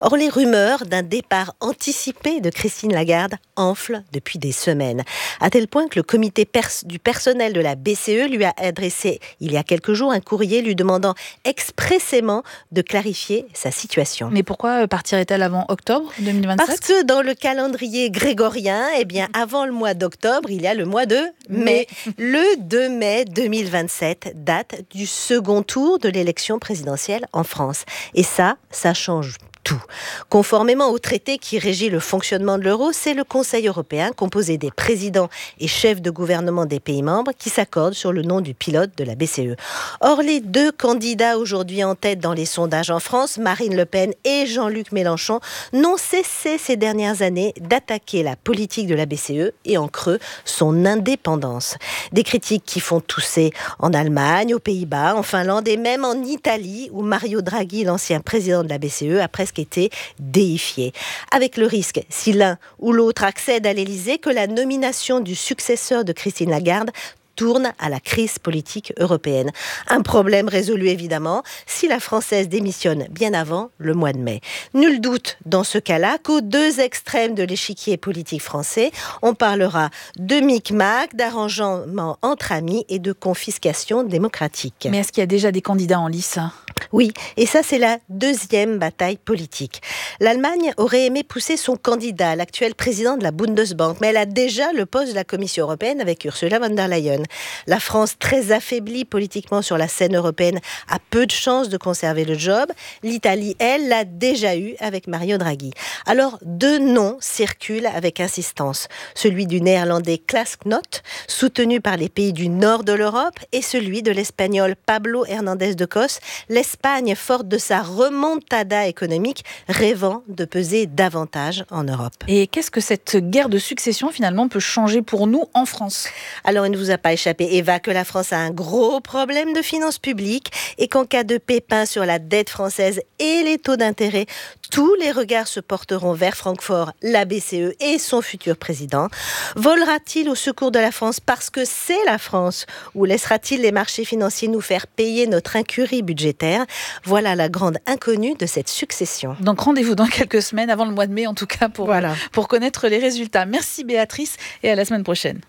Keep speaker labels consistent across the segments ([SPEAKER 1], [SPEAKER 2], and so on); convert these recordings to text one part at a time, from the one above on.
[SPEAKER 1] Or, les rumeurs d'un départ anticipé de Christine Lagarde enflent depuis des semaines, à tel point que le comité du personnel de la BCE lui a adressé il y a quelques jours un courrier lui demandant expressément de clarifier sa situation.
[SPEAKER 2] Mais pourquoi partirait-elle avant octobre 2027 ?
[SPEAKER 1] Parce que dans le calendrier grégorien, avant le mois d'octobre, il y a le mois de mai. Le 2 mai 2027, date du second tour de l'élection présidentielle en France. Et ça change tout. Conformément au traité qui régit le fonctionnement de l'euro, c'est le Conseil européen, composé des présidents et chefs de gouvernement des pays membres, qui s'accordent sur le nom du pilote de la BCE. Or, les deux candidats aujourd'hui en tête dans les sondages en France, Marine Le Pen et Jean-Luc Mélenchon, n'ont cessé ces dernières années d'attaquer la politique de la BCE et en creux son indépendance. Des critiques qui font tousser en Allemagne, aux Pays-Bas, en Finlande et même en Italie, où Mario Draghi, l'ancien président de la BCE, a presque été déifié. Avec le risque, si l'un ou l'autre accède à l'Élysée, que la nomination du successeur de Christine Lagarde tourne à la crise politique européenne. Un problème résolu évidemment si la Française démissionne bien avant le mois de mai. Nul doute dans ce cas-là qu'aux deux extrêmes de l'échiquier politique français, on parlera de micmac, d'arrangement entre amis et de confiscation démocratique.
[SPEAKER 2] Mais est-ce qu'il y a déjà des candidats en lice ?
[SPEAKER 1] Oui, et ça c'est la deuxième bataille politique. L'Allemagne aurait aimé pousser son candidat, l'actuel président de la Bundesbank, mais elle a déjà le poste de la Commission européenne avec Ursula von der Leyen. La France, très affaiblie politiquement sur la scène européenne, a peu de chances de conserver le job. L'Italie, elle, l'a déjà eu avec Mario Draghi. Alors, deux noms circulent avec insistance. Celui du néerlandais Klaas Knot, soutenu par les pays du nord de l'Europe, et celui de l'espagnol Pablo Hernández de Cos, l'Espagne, forte de sa remontada économique, rêvant de peser davantage en Europe.
[SPEAKER 2] Et qu'est-ce que cette guerre de succession, finalement, peut changer pour nous en France ?
[SPEAKER 1] Alors, il ne vous a pas échappé, Eva, que la France a un gros problème de finances publiques et qu'en cas de pépin sur la dette française et les taux d'intérêt, tous les regards se porteront vers Francfort, la BCE et son futur président. Volera-t-il au secours de la France parce que c'est la France, ou laissera-t-il les marchés financiers nous faire payer notre incurie budgétaire ? Voilà la grande inconnue de cette succession.
[SPEAKER 2] Donc rendez-vous dans quelques semaines, avant le mois de mai en tout cas, pour connaître les résultats. Merci Béatrice et à la semaine prochaine.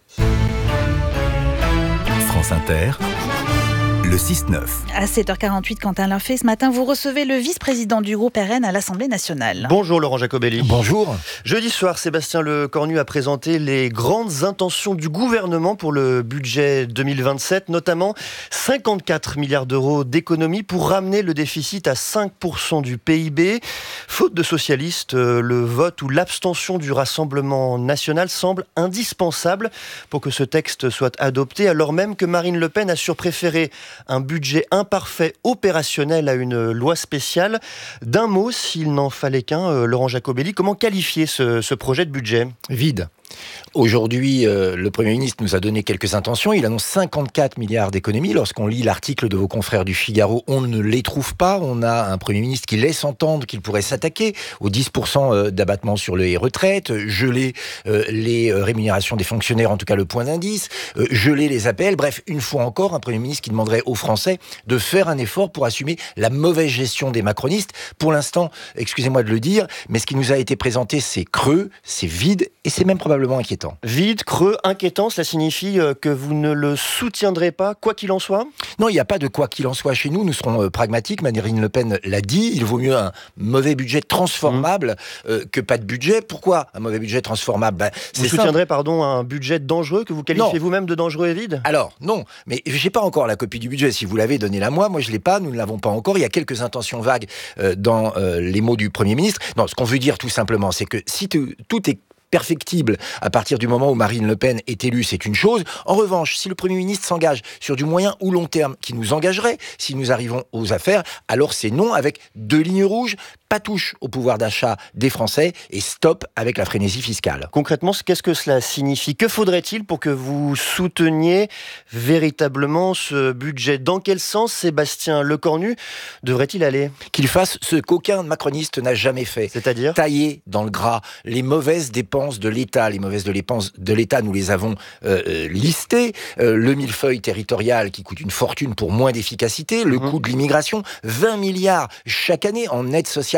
[SPEAKER 3] France Inter, le 6-9.
[SPEAKER 2] À 7h48, Quentin Lafay, ce matin, vous recevez le vice-président du groupe RN à l'Assemblée nationale.
[SPEAKER 4] Bonjour Laurent Jacobelli.
[SPEAKER 5] Bonjour.
[SPEAKER 4] Jeudi soir, Sébastien Lecornu a présenté les grandes intentions du gouvernement pour le budget 2027, notamment 54 milliards d'euros d'économies pour ramener le déficit à 5% du PIB. Faute de socialistes, le vote ou l'abstention du Rassemblement national semble indispensable pour que ce texte soit adopté, alors même que Marine Le Pen a surpréféré un budget imparfait opérationnel à une loi spéciale. D'un mot, s'il n'en fallait qu'un, Laurent Jacobelli, comment qualifier ce projet de budget ?
[SPEAKER 5] Vide. Aujourd'hui, le Premier ministre nous a donné quelques intentions. Il annonce 54 milliards d'économies. Lorsqu'on lit l'article de vos confrères du Figaro, on ne les trouve pas. On a un Premier ministre qui laisse entendre qu'il pourrait s'attaquer aux 10% d'abattement sur les retraites, geler les rémunérations des fonctionnaires, en tout cas le point d'indice, geler les APL. Bref, une fois encore, un Premier ministre qui demanderait aux Français de faire un effort pour assumer la mauvaise gestion des macronistes. Pour l'instant, excusez-moi de le dire, mais ce qui nous a été présenté, c'est creux, c'est vide et c'est même probablement inquiétant.
[SPEAKER 4] Vide, creux, inquiétant, cela signifie que vous ne le soutiendrez pas, quoi qu'il en soit ?
[SPEAKER 5] Non, il n'y a pas de quoi qu'il en soit chez nous. Nous serons pragmatiques. Marine Le Pen l'a dit. Il vaut mieux un mauvais budget transformable que pas de budget. Pourquoi un mauvais budget transformable ?
[SPEAKER 4] Vous soutiendrez, un budget dangereux que vous qualifiez vous-même de dangereux et vide ?
[SPEAKER 5] Alors, non. Mais j'ai pas encore la copie du budget. Si vous l'avez, donnez-la moi. Moi, je l'ai pas. Nous ne l'avons pas encore. Il y a quelques intentions vagues dans les mots du Premier ministre. Non, ce qu'on veut dire tout simplement, c'est que si tout est perfectible à partir du moment où Marine Le Pen est élue, c'est une chose. En revanche, si le Premier ministre s'engage sur du moyen ou long terme, qui nous engagerait, si nous arrivons aux affaires, alors c'est non avec 2 lignes rouges, pas touche au pouvoir d'achat des Français et stop avec la frénésie fiscale.
[SPEAKER 4] Concrètement, qu'est-ce que cela signifie ? Que faudrait-il pour que vous souteniez véritablement ce budget ? Dans quel sens Sébastien Lecornu devrait-il aller ?
[SPEAKER 5] Qu'il fasse ce qu'aucun macroniste n'a jamais fait.
[SPEAKER 4] C'est-à-dire ?
[SPEAKER 5] Tailler dans le gras les mauvaises dépenses de l'État. Les mauvaises dépenses de l'État, nous les avons listées. Le millefeuille territorial qui coûte une fortune pour moins d'efficacité. Le coût de l'immigration, 20 milliards chaque année en aide sociale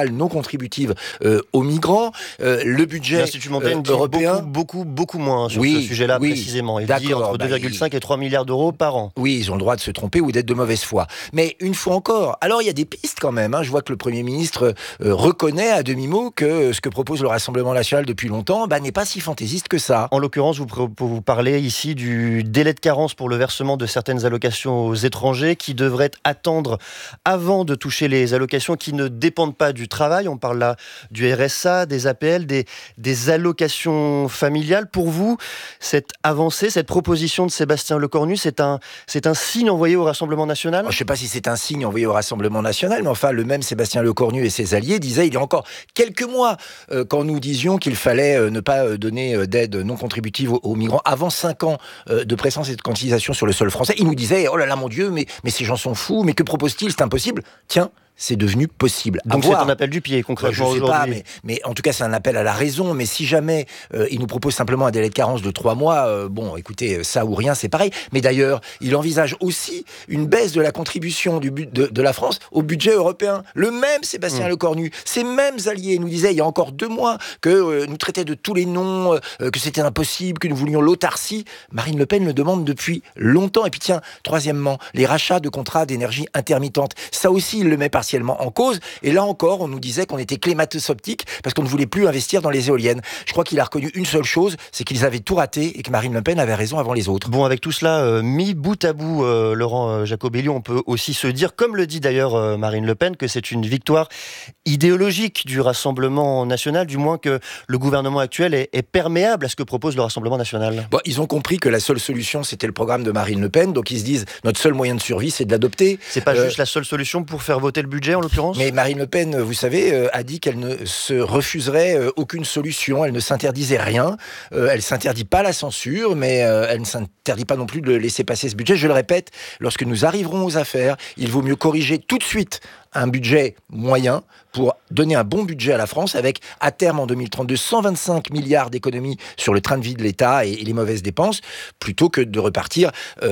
[SPEAKER 5] sociale non contributive aux migrants. Le budget
[SPEAKER 4] l'Institut Montaigne dit
[SPEAKER 5] européen...
[SPEAKER 4] beaucoup moins sur ce sujet-là précisément. Il dit entre 2,5 et 3 milliards d'euros par an.
[SPEAKER 5] Oui, ils ont le droit de se tromper ou d'être de mauvaise foi. Mais une fois encore, alors il y a des pistes quand même. Je vois que le Premier ministre reconnaît à demi-mot que ce que propose le Rassemblement national depuis longtemps n'est pas si fantaisiste que ça.
[SPEAKER 4] En l'occurrence, vous parlez ici du délai de carence pour le versement de certaines allocations aux étrangers qui devraient attendre avant de toucher les allocations qui ne dépendent pas du travail. On parle là du RSA, des APL, des allocations familiales. Pour vous, cette avancée, cette proposition de Sébastien Lecornu, c'est un signe envoyé au Rassemblement national ?
[SPEAKER 5] Je ne sais pas si c'est un signe envoyé au Rassemblement national, mais enfin, le même Sébastien Lecornu et ses alliés disaient il y a encore quelques mois, quand nous disions qu'il fallait ne pas donner d'aide non contributive aux migrants avant 5 ans de présence et de quantitisation sur le sol français, ils nous disaient oh là là mon Dieu, mais ces gens sont fous, mais que propose-t-il, c'est impossible. Tiens, c'est devenu possible.
[SPEAKER 4] Donc c'est un appel du pied concrètement aujourd'hui.
[SPEAKER 5] Je sais pas, mais en tout cas c'est un appel à la raison. Mais si jamais il nous propose simplement un délai de carence de 3 mois, bon, écoutez, ça ou rien, c'est pareil. Mais d'ailleurs, il envisage aussi une baisse de la contribution de la France au budget européen. Le même Sébastien Lecornu, ces mêmes alliés nous disaient il y a encore 2 mois que nous traitaient de tous les noms, que c'était impossible, que nous voulions l'autarcie. Marine Le Pen le demande depuis longtemps. Et puis tiens, troisièmement, les rachats de contrats d'énergie intermittente. Ça aussi, il le met partiellement en cause. Et là encore, on nous disait qu'on était clémato-sceptiques parce qu'on ne voulait plus investir dans les éoliennes. Je crois qu'il a reconnu une seule chose, c'est qu'ils avaient tout raté et que Marine Le Pen avait raison avant les autres.
[SPEAKER 4] Bon, avec tout cela mis bout à bout, Laurent Jacobelli, on peut aussi se dire, comme le dit d'ailleurs Marine Le Pen, que c'est une victoire idéologique du Rassemblement national, du moins que le gouvernement actuel est perméable à ce que propose le Rassemblement national.
[SPEAKER 5] Bon, ils ont compris que la seule solution, c'était le programme de Marine Le Pen, donc ils se disent, notre seul moyen de survie, c'est de l'adopter.
[SPEAKER 4] C'est pas juste la seule solution pour faire voter le budget, en l'occurrence ?
[SPEAKER 5] Mais Marine Le Pen, vous savez, a dit qu'elle ne se refuserait aucune solution, elle ne s'interdisait rien, elle ne s'interdit pas la censure, mais elle ne s'interdit pas non plus de laisser passer ce budget. Je le répète, lorsque nous arriverons aux affaires, il vaut mieux corriger tout de suite un budget moyen pour donner un bon budget à la France avec, à terme en 2032, 125 milliards d'économies sur le train de vie de l'État et les mauvaises dépenses, plutôt que de repartir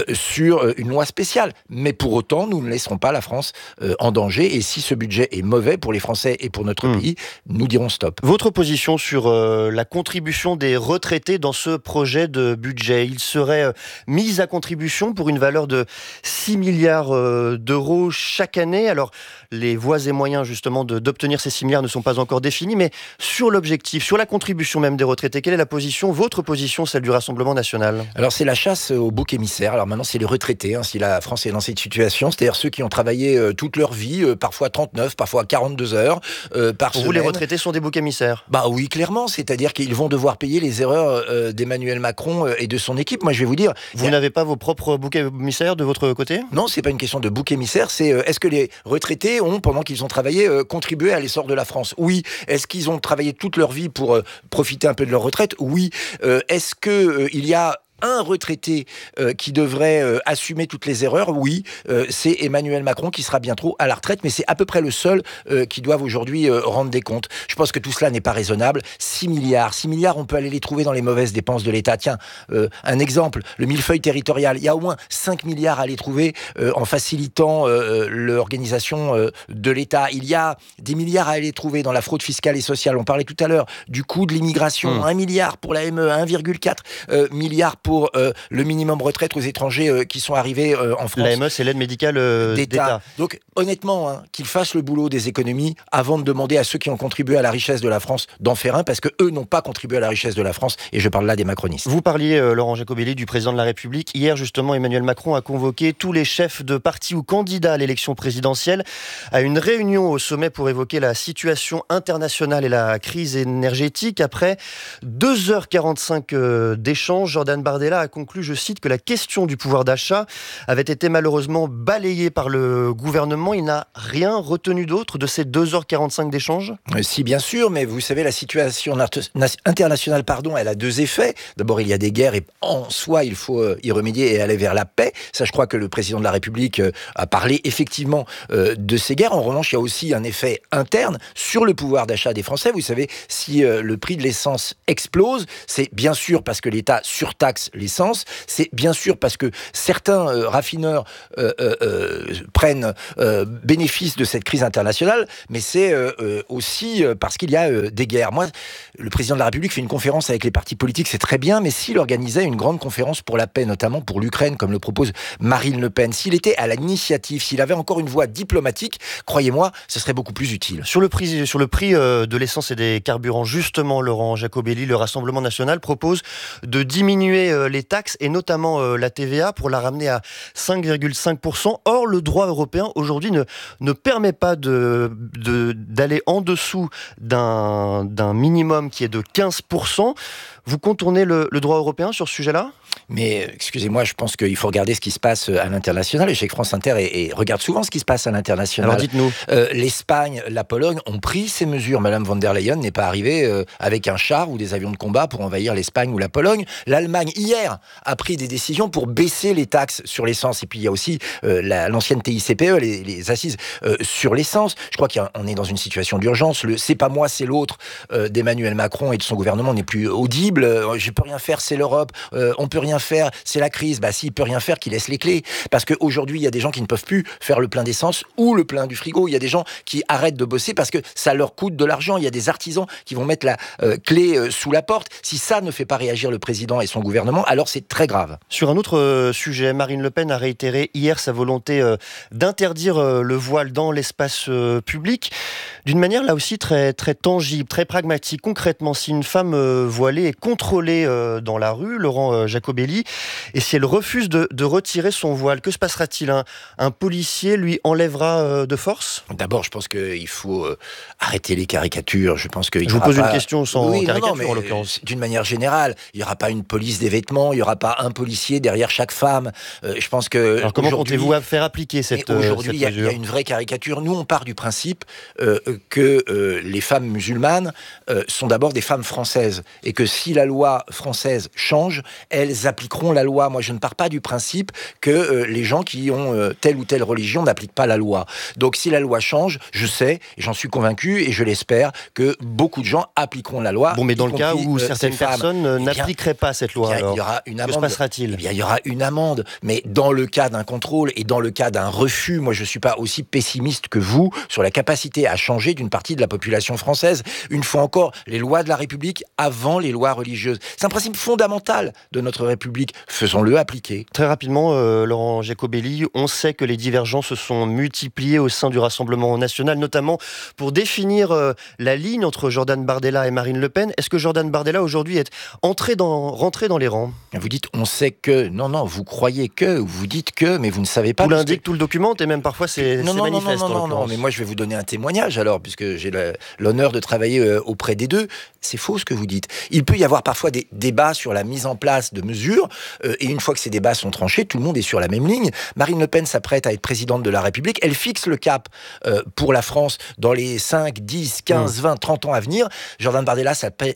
[SPEAKER 5] sur une loi spéciale. Mais pour autant, nous ne laisserons pas la France en danger. Et si ce budget est mauvais pour les Français et pour notre pays, nous dirons stop.
[SPEAKER 4] Votre position sur la contribution des retraités dans ce projet de budget, il serait mis à contribution pour une valeur de 6 milliards d'euros chaque année. Alors, les voies et moyens justement d'obtenir ces 6 milliards ne sont pas encore définis, mais sur l'objectif, sur la contribution même des retraités, quelle est la position, votre position, celle du Rassemblement national ?
[SPEAKER 5] Alors c'est la chasse au bouc émissaire. Alors maintenant c'est les retraités, si la France est dans cette situation, c'est-à-dire ceux qui ont travaillé toute leur vie, parfois 39, parfois 42 heures par semaine.
[SPEAKER 4] Pour vous, les retraités sont des boucs émissaires ?
[SPEAKER 5] Bah oui, clairement, c'est-à-dire qu'ils vont devoir payer les erreurs d'Emmanuel Macron et de son équipe. Moi je vais vous dire...
[SPEAKER 4] Vous n'avez pas vos propres boucs émissaires de votre côté ?
[SPEAKER 5] Non, c'est pas une question de bouc émissaire, c'est est-ce que les retraités ont, pendant qu'ils ont travaillé, contribué à l'essor de la France ? Oui. Est-ce qu'ils ont travaillé toute leur vie pour profiter un peu de leur retraite ? Oui. Est-ce qu'il y a un retraité qui devrait assumer toutes les erreurs? Oui, c'est Emmanuel Macron qui sera bientôt à la retraite, mais c'est à peu près le seul qui doit aujourd'hui rendre des comptes. Je pense que tout cela n'est pas raisonnable. 6 milliards, on peut aller les trouver dans les mauvaises dépenses de l'État. Tiens, un exemple, le millefeuille territorial, il y a au moins 5 milliards à les trouver en facilitant l'organisation de l'État. Il y a des milliards à aller trouver dans la fraude fiscale et sociale. On parlait tout à l'heure du coût de l'immigration, 1 milliard pour la ME, 1,4 milliard pour le minimum retraite aux étrangers qui sont arrivés en France.
[SPEAKER 4] L'AME, c'est l'aide médicale d'État.
[SPEAKER 5] Donc, honnêtement, qu'ils fassent le boulot des économies avant de demander à ceux qui ont contribué à la richesse de la France d'en faire un, parce qu'eux n'ont pas contribué à la richesse de la France, et je parle là des macronistes.
[SPEAKER 4] Vous parliez, Laurent Jacobelli, du président de la République. Hier, justement, Emmanuel Macron a convoqué tous les chefs de partis ou candidats à l'élection présidentielle à une réunion au sommet pour évoquer la situation internationale et la crise énergétique. Après 2h45 d'échanges, Jordan Bardella a conclu, je cite, que la question du pouvoir d'achat avait été malheureusement balayée par le gouvernement. Il n'a rien retenu d'autre de ces 2h45 d'échanges ?
[SPEAKER 5] Si, bien sûr, mais vous savez, la situation internationale, elle a 2 effets. D'abord, il y a des guerres et en soi, il faut y remédier et aller vers la paix. Ça, je crois que le président de la République a parlé effectivement de ces guerres. En revanche, il y a aussi un effet interne sur le pouvoir d'achat des Français. Vous savez, si le prix de l'essence explose, c'est bien sûr parce que l'État surtaxe taxe l'essence, c'est bien sûr parce que certains raffineurs prennent bénéfice de cette crise internationale, mais c'est aussi parce qu'il y a des guerres. Moi, le président de la République fait une conférence avec les partis politiques, c'est très bien, mais s'il organisait une grande conférence pour la paix, notamment pour l'Ukraine, comme le propose Marine Le Pen, s'il était à l'initiative, s'il avait encore une voix diplomatique, croyez-moi, ce serait beaucoup plus utile.
[SPEAKER 4] Sur le prix de l'essence et des carburants, justement, Laurent Jacobelli, le Rassemblement national propose de diminuer les taxes et notamment la TVA pour la ramener à 5,5%. Or, le droit européen aujourd'hui ne permet pas d'aller en dessous d'un minimum qui est de 15%. Vous contournez le droit européen sur ce sujet-là ?
[SPEAKER 5] Mais excusez-moi, je pense qu'il faut regarder ce qui se passe à l'international. Et je sais que France Inter regarde souvent ce qui se passe à l'international.
[SPEAKER 4] Alors dites-nous.
[SPEAKER 5] L'Espagne, la Pologne ont pris ces mesures. Madame von der Leyen n'est pas arrivée avec un char ou des avions de combat pour envahir l'Espagne ou la Pologne. L'Allemagne, hier, a pris des décisions pour baisser les taxes sur l'essence. Et puis il y a aussi l'ancienne TICPE, les assises sur l'essence. Je crois qu'on est dans une situation d'urgence. Le « c'est pas moi, c'est l'autre » d'Emmanuel Macron et de son gouvernement n'est plus audible. Je peux rien faire, c'est l'Europe. On peut rien faire, c'est la crise. Bah s'il peut rien faire, qu'il laisse les clés. Parce qu'aujourd'hui, il y a des gens qui ne peuvent plus faire le plein d'essence ou le plein du frigo. Il y a des gens qui arrêtent de bosser parce que ça leur coûte de l'argent. Il y a des artisans qui vont mettre la clé sous la porte. Si ça ne fait pas réagir le président et son gouvernement, alors c'est très grave.
[SPEAKER 4] Sur un autre sujet, Marine Le Pen a réitéré hier sa volonté d'interdire le voile dans l'espace public d'une manière là aussi très, très tangible, très pragmatique. Concrètement, si une femme voilée est contrôlée dans la rue, Laurent Jacobelli, et si elle refuse de retirer son voile, que se passera-t-il ? Un policier lui enlèvera de force ?
[SPEAKER 5] D'abord, je pense qu'il faut arrêter les caricatures. Je pense qu'il
[SPEAKER 4] Je vous pose une question sans caricature, en l'occurrence.
[SPEAKER 5] D'une manière générale, il n'y aura pas une police des vêtements, il n'y aura pas un policier derrière chaque femme. Je pense que...
[SPEAKER 4] Alors comment comptez-vous faire appliquer cette mesure ?
[SPEAKER 5] Aujourd'hui, il y a une vraie caricature. Nous, on part du principe que les femmes musulmanes sont d'abord des femmes françaises et que si la loi française change, elles appliqueront la loi. Moi, je ne pars pas du principe que les gens qui ont telle ou telle religion n'appliquent pas la loi. Donc, si la loi change, je sais, et j'en suis convaincu, et je l'espère, que beaucoup de gens appliqueront la loi.
[SPEAKER 4] Bon, mais dans le cas où certaines personnes n'appliqueraient pas cette loi, alors,
[SPEAKER 5] il y aura une amende.
[SPEAKER 4] Que se passera-t-il ?
[SPEAKER 5] Il y aura une amende. Mais dans le cas d'un contrôle et dans le cas d'un refus, moi, je ne suis pas aussi pessimiste que vous sur la capacité à changer d'une partie de la population française. Une fois encore, les lois de la République avant les lois religieuses. C'est un principe fondamental de notre République. Faisons-le appliquer.
[SPEAKER 4] Très rapidement, Laurent Jacobelli, on sait que les divergences se sont multipliées au sein du Rassemblement national, notamment pour définir la ligne entre Jordan Bardella et Marine Le Pen. Est-ce que Jordan Bardella, aujourd'hui, est rentré dans les rangs ?
[SPEAKER 5] Vous dites « on sait que ». Non, vous croyez que, vous dites que, mais vous ne savez pas.
[SPEAKER 4] Tout l'indique, tout le documente, et même parfois c'est manifeste.
[SPEAKER 5] Non, mais moi je vais vous donner un témoignage alors, puisque j'ai l'honneur de travailler auprès des deux. C'est faux ce que vous dites. Il peut y avoir parfois des débats sur la mise en place de mesures, et une fois que ces débats sont tranchés, tout le monde est sur la même ligne. Marine Le Pen s'apprête à être présidente de la République. Elle fixe le cap pour la France dans les 5, 10, 15, 20, 30 ans à venir. Jordan Bardella s'apprête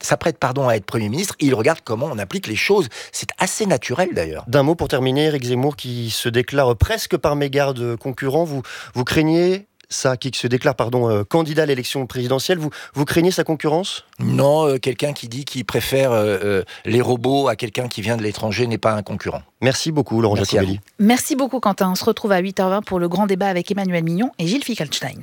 [SPEAKER 5] à être Premier ministre. Il regarde comment on applique les choses. C'est assez naturel d'ailleurs.
[SPEAKER 4] D'un mot pour terminer, Éric Zemmour qui se déclare presque par mégarde concurrent. Vous craignez ça, qui se déclare candidat à l'élection présidentielle, vous craignez sa concurrence ?
[SPEAKER 5] Non, quelqu'un qui dit qu'il préfère les robots à quelqu'un qui vient de l'étranger n'est pas un concurrent.
[SPEAKER 4] Merci beaucoup, Laurent Jacobelli.
[SPEAKER 2] Merci beaucoup, Quentin. On se retrouve à 8h20 pour le grand débat avec Emmanuel Mignon et Gilles Fickelstein.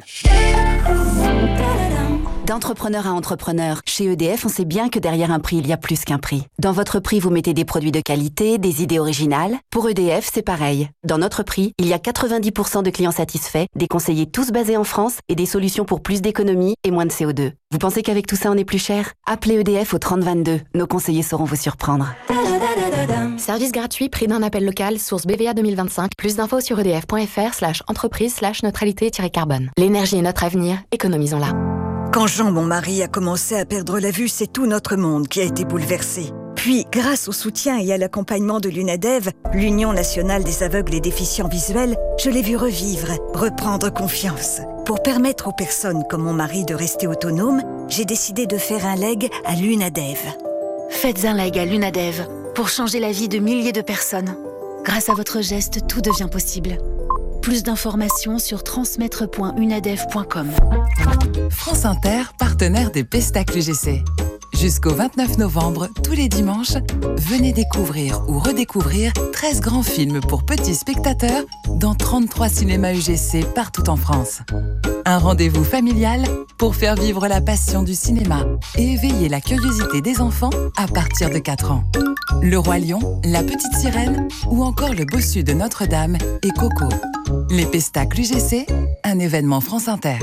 [SPEAKER 6] D'entrepreneur à entrepreneur, chez EDF, on sait bien que derrière un prix, il y a plus qu'un prix. Dans votre prix, vous mettez des produits de qualité, des idées originales. Pour EDF, c'est pareil. Dans notre prix, il y a 90% de clients satisfaits, des conseillers tous basés en France et des solutions pour plus d'économie et moins de CO2. Vous pensez qu'avec tout ça, on est plus cher ? Appelez EDF au 3022. Nos conseillers sauront vous surprendre.
[SPEAKER 7] Service gratuit, prix d'un appel local, source BVA 2025. Plus d'infos sur edf.fr/entreprise/neutralité-carbone. L'énergie est notre avenir, économisons-la.
[SPEAKER 8] Quand Jean, mon mari, a commencé à perdre la vue, c'est tout notre monde qui a été bouleversé. Puis, grâce au soutien et à l'accompagnement de l'UNADEV, l'Union nationale des aveugles et déficients visuels, je l'ai vu revivre, reprendre confiance. Pour permettre aux personnes comme mon mari de rester autonomes, j'ai décidé de faire un leg à l'UNADEV.
[SPEAKER 9] Faites un leg à l'UNADEV pour changer la vie de milliers de personnes. Grâce à votre geste, tout devient possible. Plus d'informations sur transmettre.unadev.com.
[SPEAKER 10] France Inter, partenaire des Pestacles UGC. Jusqu'au 29 novembre, tous les dimanches, venez découvrir ou redécouvrir 13 grands films pour petits spectateurs dans 33 cinémas UGC partout en France. Un rendez-vous familial pour faire vivre la passion du cinéma et éveiller la curiosité des enfants à partir de 4 ans. Le Roi Lion, La Petite Sirène ou encore Le Bossu de Notre-Dame et Coco. Les Pestacles UGC, un événement France Inter.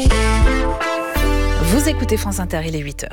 [SPEAKER 2] Vous écoutez France Inter, il est 8h.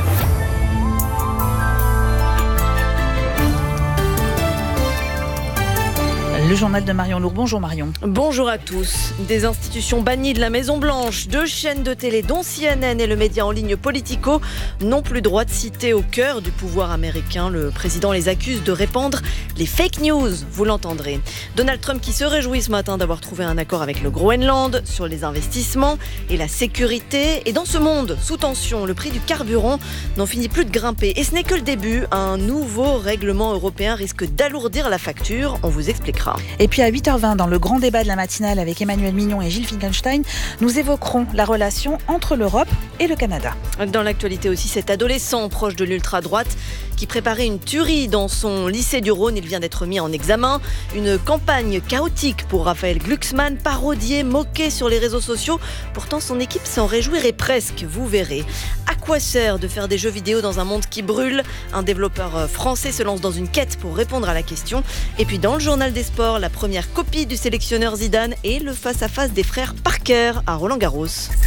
[SPEAKER 2] Le journal de Marion Lourd. Bonjour Marion.
[SPEAKER 11] Bonjour à tous. Des institutions bannies de la Maison-Blanche, 2 chaînes de télé dont CNN et le média en ligne Politico n'ont plus droit de citer au cœur du pouvoir américain. Le président les accuse de répandre les fake news, vous l'entendrez. Donald Trump qui se réjouit ce matin d'avoir trouvé un accord avec le Groenland sur les investissements et la sécurité. Et dans ce monde sous tension, le prix du carburant n'en finit plus de grimper. Et ce n'est que le début. Un nouveau règlement européen risque d'alourdir la facture. On vous expliquera.
[SPEAKER 2] Et puis à 8h20, dans le grand débat de la matinale avec Emmanuel Mignon et Gilles Finkelstein, nous évoquerons la relation entre l'Europe et le Canada.
[SPEAKER 11] Dans l'actualité aussi, cet adolescent proche de l'ultra-droite qui préparait une tuerie dans son lycée du Rhône. Il vient d'être mis en examen. Une campagne chaotique pour Raphaël Glucksmann, parodié, moqué sur les réseaux sociaux. Pourtant, son équipe s'en réjouirait presque, vous verrez. À quoi sert de faire des jeux vidéo dans un monde qui brûle ? Un développeur français se lance dans une quête pour répondre à la question. Et puis dans le journal des sports, la première copie du sélectionneur Zidane et le face-à-face des frères Parker à Roland-Garros.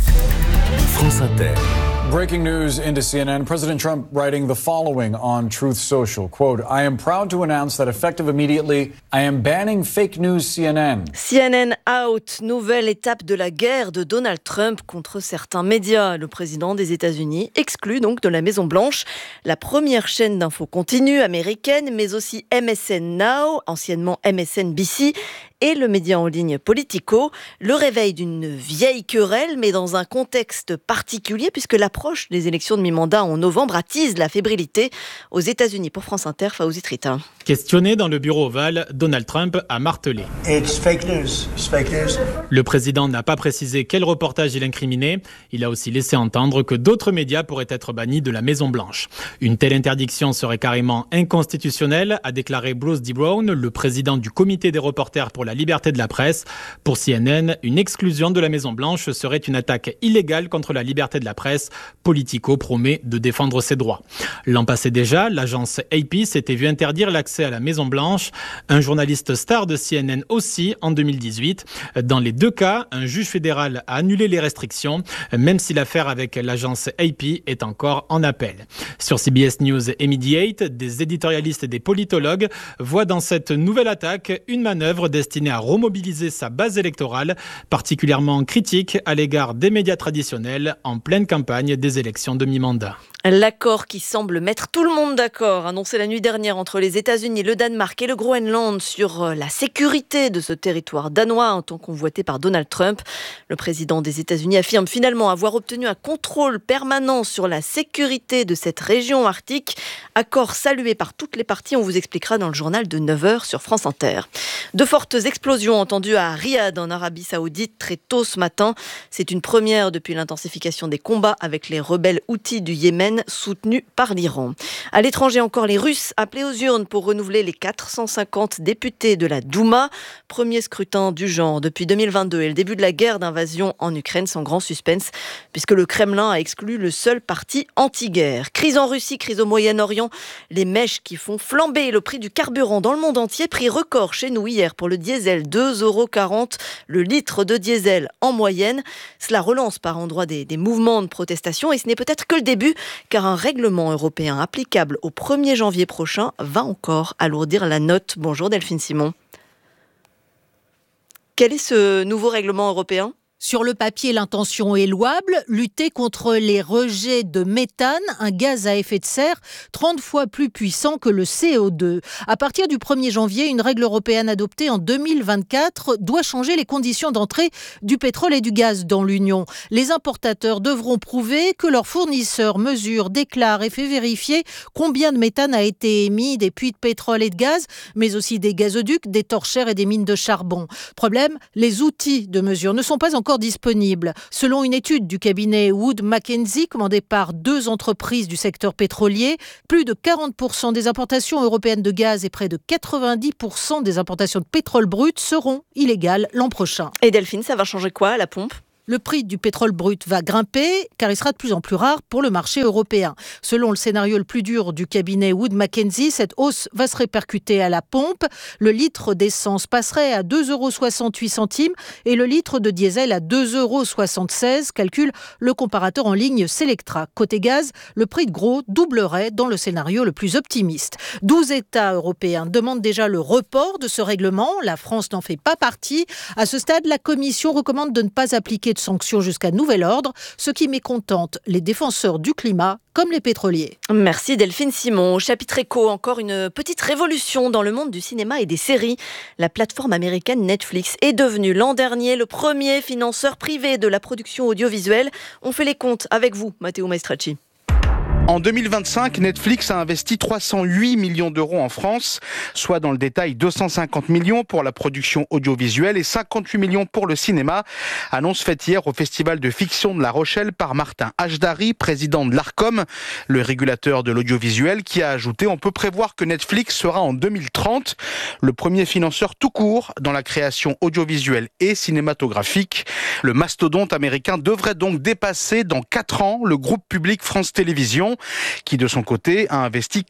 [SPEAKER 3] France Inter.
[SPEAKER 12] Breaking news into CNN. President Trump writing the following on Truth Social. Quote, I am proud to announce that effective immediately, I am banning fake news CNN.
[SPEAKER 11] CNN out. Nouvelle étape de la guerre de Donald Trump contre certains médias. Le président des États-Unis exclut donc de la Maison-Blanche la première chaîne d'infos continue américaine, mais aussi MSN Now, anciennement MSNBC, et le média en ligne Politico. Le réveil d'une vieille querelle, mais dans un contexte particulier, puisque l'approche des élections de mi-mandat en novembre attise la fébrilité aux États-Unis. Pour France Inter, Fawzi Trita.
[SPEAKER 13] Questionné dans le bureau ovale, Donald Trump a martelé.
[SPEAKER 14] It's fake news. It's fake news.
[SPEAKER 13] Le président n'a pas précisé quel reportage il incriminait. Il a aussi laissé entendre que d'autres médias pourraient être bannis de la Maison-Blanche. Une telle interdiction serait carrément inconstitutionnelle, a déclaré Bruce D. Brown, le président du comité des reporters pour la liberté de la presse. Pour CNN, une exclusion de la Maison-Blanche serait une attaque illégale contre la liberté de la presse. Politico promet de défendre ses droits. L'an passé déjà, l'agence AP s'était vue interdire l'accès à la Maison-Blanche. Un journaliste star de CNN aussi en 2018. Dans les deux cas, un juge fédéral a annulé les restrictions, même si l'affaire avec l'agence AP est encore en appel. Sur CBS News et Mediate, des éditorialistes et des politologues voient dans cette nouvelle attaque une manœuvre destinée à remobiliser sa base électorale, particulièrement critique à l'égard des médias traditionnels en pleine campagne des élections de mi-mandat.
[SPEAKER 11] L'accord qui semble mettre tout le monde d'accord, annoncé la nuit dernière entre les États-Unis, le Danemark et le Groenland sur la sécurité de ce territoire danois, un temps convoité par Donald Trump. Le président des États-Unis affirme finalement avoir obtenu un contrôle permanent sur la sécurité de cette région arctique. Accord salué par toutes les parties, on vous expliquera dans le journal de 9h sur France Inter. De fortes explosions entendues à Riyad, en Arabie Saoudite, très tôt ce matin. C'est une première depuis l'intensification des combats avec les rebelles houthis du Yémen, soutenus par l'Iran. À l'étranger encore, les Russes appelés aux urnes pour renouveler les 450 députés de la Douma. Premier scrutin du genre depuis 2022 et le début de la guerre d'invasion en Ukraine, sans grand suspense, puisque le Kremlin a exclu le seul parti anti-guerre. Crise en Russie, crise au Moyen-Orient, les mèches qui font flamber le prix du carburant dans le monde entier. Prix record chez nous hier pour le diesel, 2,40 € le litre de diesel en moyenne. Cela relance par endroits des mouvements de protestation et ce n'est peut-être que le début, car un règlement européen applicable au 1er janvier prochain va encore alourdir la note. Bonjour Delphine Simon. Quel est ce nouveau règlement européen ?
[SPEAKER 15] Sur le papier, l'intention est louable, lutter contre les rejets de méthane, un gaz à effet de serre 30 fois plus puissant que le CO2. À partir du 1er janvier, une règle européenne adoptée en 2024 doit changer les conditions d'entrée du pétrole et du gaz dans l'Union. Les importateurs devront prouver que leurs fournisseurs mesurent, déclarent et fait vérifier combien de méthane a été émis des puits de pétrole et de gaz, mais aussi des gazoducs, des torchères et des mines de charbon. Problème, les outils de mesure ne sont pas encore encore disponibles. Selon une étude du cabinet Wood Mackenzie, commandée par 2 entreprises du secteur pétrolier, plus de 40% des importations européennes de gaz et près de 90% des importations de pétrole brut seront illégales l'an prochain.
[SPEAKER 11] Et Delphine, ça va changer quoi à la pompe ?
[SPEAKER 15] Le prix du pétrole brut va grimper car il sera de plus en plus rare pour le marché européen. Selon le scénario le plus dur du cabinet Wood Mackenzie, cette hausse va se répercuter à la pompe. Le litre d'essence passerait à 2,68 € et le litre de diesel à 2,76 €, calcule le comparateur en ligne Selectra. Côté gaz, le prix de gros doublerait dans le scénario le plus optimiste. 12 États européens demandent déjà le report de ce règlement. La France n'en fait pas partie. À ce stade, la Commission recommande de ne pas appliquer de sanctions jusqu'à nouvel ordre, ce qui mécontente les défenseurs du climat comme les pétroliers.
[SPEAKER 11] Merci Delphine Simon. Au chapitre éco, encore une petite révolution dans le monde du cinéma et des séries. La plateforme américaine Netflix est devenue l'an dernier le premier financeur privé de la production audiovisuelle. On fait les comptes avec vous, Matteo Maestracci.
[SPEAKER 16] En 2025, Netflix a investi 308 millions d'euros en France, soit dans le détail 250 millions pour la production audiovisuelle et 58 millions pour le cinéma. Annonce faite hier au Festival de fiction de La Rochelle par Martin Hajdari, président de l'Arcom, le régulateur de l'audiovisuel, qui a ajouté: on peut prévoir que Netflix sera en 2030 le premier financeur tout court dans la création audiovisuelle et cinématographique. Le mastodonte américain devrait donc dépasser dans 4 ans le groupe public France Télévisions, qui de son côté a investi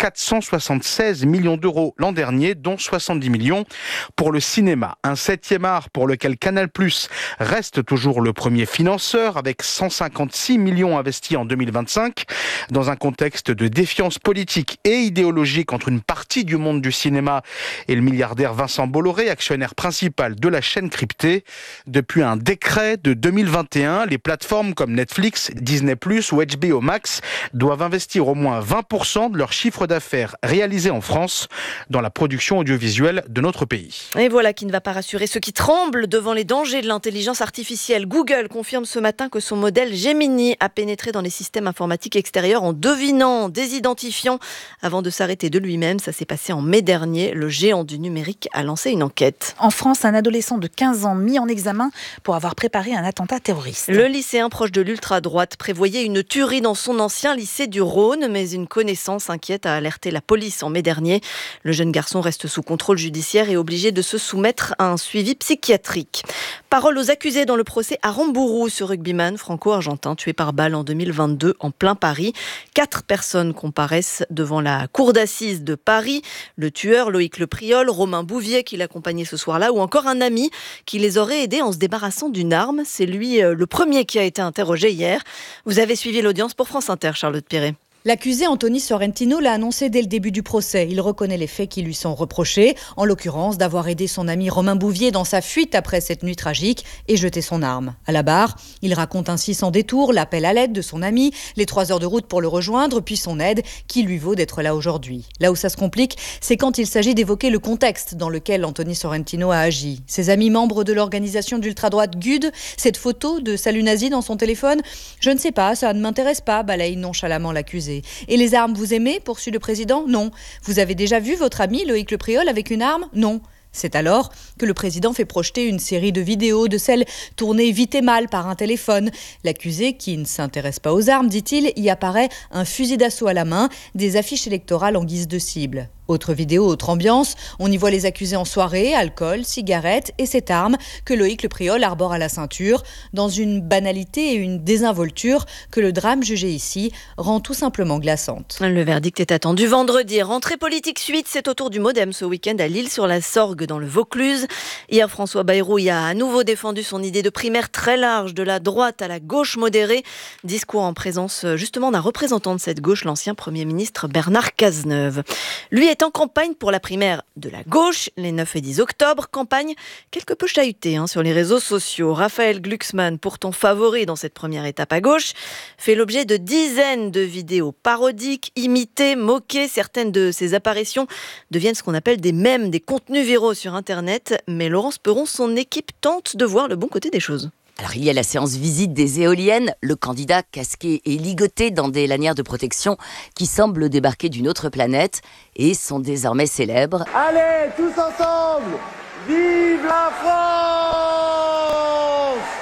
[SPEAKER 16] 476 millions d'euros l'an dernier, dont 70 millions pour le cinéma. Un 7e art pour lequel Canal+ reste toujours le premier financeur, avec 156 millions investis en 2025, dans un contexte de défiance politique et idéologique entre une partie du monde du cinéma et le milliardaire Vincent Bolloré, actionnaire principal de la chaîne cryptée. Depuis un décret de 2021, les plateformes comme Netflix, Disney+ ou HBO Max doivent investir au moins 20% de leur chiffre d'affaires réalisé en France dans la production audiovisuelle de notre pays.
[SPEAKER 11] Et voilà qui ne va pas rassurer ceux qui tremblent devant les dangers de l'intelligence artificielle. Google confirme ce matin que son modèle Gemini a pénétré dans les systèmes informatiques extérieurs en devinant, désidentifiant, avant de s'arrêter de lui-même. Ça s'est passé en mai dernier. Le géant du numérique a lancé une enquête.
[SPEAKER 2] En France, un adolescent de 15 ans mis en examen pour avoir préparé un attentat terroriste.
[SPEAKER 11] Le lycéen proche de l'ultra-droite prévoyait une tuerie dans son ancien lycée du Rhône, mais une connaissance inquiète a alerté la police en mai dernier. Le jeune garçon reste sous contrôle judiciaire et obligé de se soumettre à un suivi psychiatrique. Parole aux accusés dans le procès Aramburu, ce rugbyman franco-argentin tué par balle en 2022 en plein Paris. 4 personnes comparaissent devant la cour d'assises de Paris. Le tueur, Loïc Le Priol, Romain Bouvier qui l'accompagnait ce soir-là, ou encore un ami qui les aurait aidés en se débarrassant d'une arme. C'est lui le premier qui a été interrogé hier. Vous avez suivi l'audience pour France Inter, Charlotte Piré.
[SPEAKER 17] L'accusé Anthony Sorrentino l'a annoncé dès le début du procès. Il reconnaît les faits qui lui sont reprochés, en l'occurrence d'avoir aidé son ami Romain Bouvier dans sa fuite après cette nuit tragique et jeté son arme. À la barre, il raconte ainsi sans détour l'appel à l'aide de son ami, les 3 heures de route pour le rejoindre, puis son aide qui lui vaut d'être là aujourd'hui. Là où ça se complique, c'est quand il s'agit d'évoquer le contexte dans lequel Anthony Sorrentino a agi. Ses amis membres de l'organisation d'ultra-droite GUD, cette photo de salut nazi dans son téléphone, je ne sais pas, ça ne m'intéresse pas, balaye nonchalamment l'accusé. Et les armes, vous aimez, poursuit le président ? Non. Vous avez déjà vu votre ami Loïc Le Priol avec une arme ? Non. C'est alors que le président fait projeter une série de vidéos de celles tournées vite et mal par un téléphone. L'accusé, qui ne s'intéresse pas aux armes, dit-il, y apparaît un fusil d'assaut à la main, des affiches électorales en guise de cible. Autre vidéo, autre ambiance, on y voit les accusés en soirée, alcool, cigarettes et cette arme que Loïc Le Priol arbore à la ceinture, dans une banalité et une désinvolture que le drame jugé ici rend tout simplement glaçante.
[SPEAKER 11] Le verdict est attendu vendredi. Rentrée politique suite, c'est au tour du Modem ce week-end à L'Isle-sur-la-Sorgue dans le Vaucluse. Hier, François Bayrou y a à nouveau défendu son idée de primaire très large de la droite à la gauche modérée. Discours en présence justement d'un représentant de cette gauche, l'ancien Premier ministre Bernard Cazeneuve. Lui est en campagne pour la primaire de la gauche, les 9 et 10 octobre. Campagne quelque peu chahutée sur les réseaux sociaux. Raphaël Glucksmann, pourtant favori dans cette première étape à gauche, fait l'objet de dizaines de vidéos parodiques, imitées, moquées. Certaines de ses apparitions deviennent ce qu'on appelle des mèmes, des contenus viraux sur Internet. Mais Laurence Perron, son équipe tente de voir le bon côté des choses.
[SPEAKER 18] Alors il y a la séance visite des éoliennes, le candidat casqué et ligoté dans des lanières de protection qui semblent débarquer d'une autre planète et sont désormais célèbres.
[SPEAKER 19] Allez, tous ensemble, vive la France!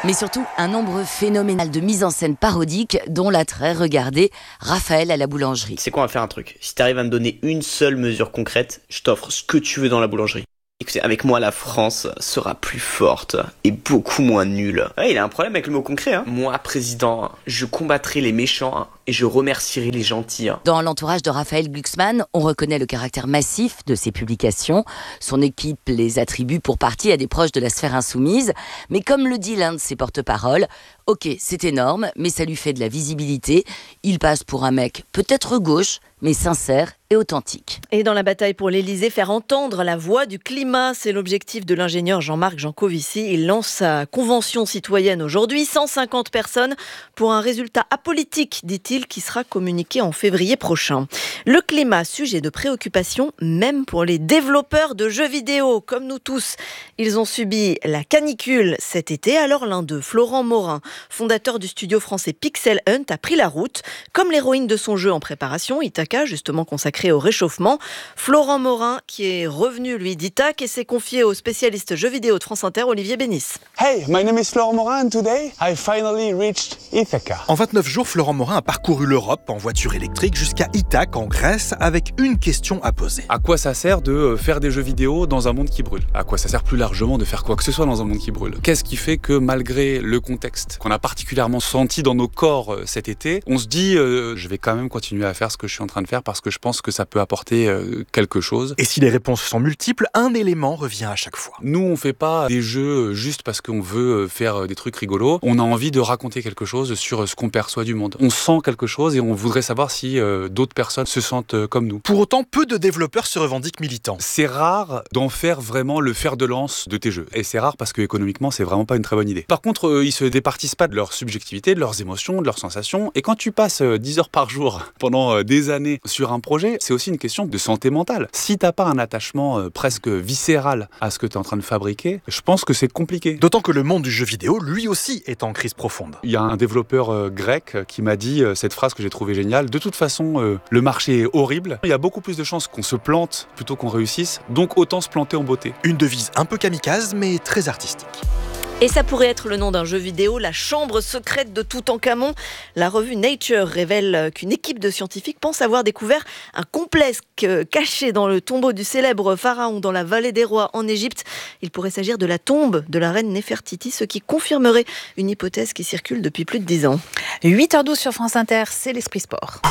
[SPEAKER 18] Mais surtout, un nombre phénoménal de mises en scène parodiques, dont la très regardée Raphaël à la boulangerie.
[SPEAKER 19] C'est quoi, on va faire un truc. Si t'arrives à me donner une seule mesure concrète, je t'offre ce que tu veux dans la boulangerie. Écoutez, avec moi, la France sera plus forte et beaucoup moins nulle. Ouais, il a un problème avec le mot concret. Moi, président, je combattrai les méchants et je remercierai les gentils.
[SPEAKER 18] Dans l'entourage de Raphaël Glucksmann, on reconnaît le caractère massif de ses publications. Son équipe les attribue pour partie à des proches de la sphère insoumise. Mais comme le dit l'un de ses porte-paroles, ok, c'est énorme, mais ça lui fait de la visibilité. Il passe pour un mec peut-être gauche, mais sincère et authentique.
[SPEAKER 11] Et dans la bataille pour l'Elysée, faire entendre la voix du climat, c'est l'objectif de l'ingénieur Jean-Marc Jancovici. Il lance sa convention citoyenne aujourd'hui, 150 personnes pour un résultat apolitique, dit-il, qui sera communiqué en février prochain. Le climat, sujet de préoccupation, même pour les développeurs de jeux vidéo, comme nous tous. Ils ont subi la canicule cet été, alors l'un d'eux, Florent Morin, fondateur du studio français Pixel Hunt, a pris la route, comme l'héroïne de son jeu en préparation, Ithaca, justement consacré au réchauffement. Florent Morin, qui est revenu, lui, d'Ithac et s'est confié au spécialiste jeux vidéo de France Inter, Olivier Bénis.
[SPEAKER 20] Hey, my name is Florent Morin and today I finally reached Ithaca.
[SPEAKER 21] En 29 jours, Florent Morin a parcouru l'Europe en voiture électrique jusqu'à Ithac, en Grèce, avec une question à poser.
[SPEAKER 22] À quoi ça sert de faire des jeux vidéo dans un monde qui brûle ? À quoi ça sert plus largement de faire quoi que ce soit dans un monde qui brûle ? Qu'est-ce qui fait que malgré le contexte qu'on a particulièrement senti dans nos corps cet été, on se dit je vais quand même continuer à faire ce que je suis en train de faire parce que je pense que ça peut apporter quelque chose.
[SPEAKER 21] Et si les réponses sont multiples, un élément revient à chaque fois.
[SPEAKER 22] Nous, on fait pas des jeux juste parce qu'on veut faire des trucs rigolos. On a envie de raconter quelque chose sur ce qu'on perçoit du monde. On sent quelque chose et on voudrait savoir si d'autres personnes se sentent comme nous.
[SPEAKER 21] Pour autant, peu de développeurs se revendiquent militants.
[SPEAKER 22] C'est rare d'en faire vraiment le fer de lance de tes jeux. Et c'est rare parce que économiquement, c'est vraiment pas une très bonne idée. Par contre, ils se départissent pas de leur subjectivité, de leurs émotions, de leurs sensations. Et quand tu passes 10 heures par jour pendant des années sur un projet, c'est aussi une question de santé mentale. Si t'as pas un attachement presque viscéral à ce que t'es en train de fabriquer, je pense que c'est compliqué.
[SPEAKER 21] D'autant que le monde du jeu vidéo, lui aussi, est en crise profonde.
[SPEAKER 22] Il y a un développeur grec qui m'a dit cette phrase que j'ai trouvée géniale. De toute façon, le marché est horrible. Il y a beaucoup plus de chances qu'on se plante plutôt qu'on réussisse. Donc autant se planter en beauté.
[SPEAKER 21] Une devise un peu kamikaze, mais très artistique.
[SPEAKER 11] Et ça pourrait être le nom d'un jeu vidéo, La chambre secrète de Toutankhamon. La revue Nature révèle qu'une équipe de scientifiques pense avoir découvert un complexe caché dans le tombeau du célèbre pharaon dans la vallée des rois en Égypte. Il pourrait s'agir de la tombe de la reine Néfertiti, ce qui confirmerait une hypothèse qui circule depuis plus de 10 ans.
[SPEAKER 2] 8h12 sur France Inter, c'est l'Esprit Sport.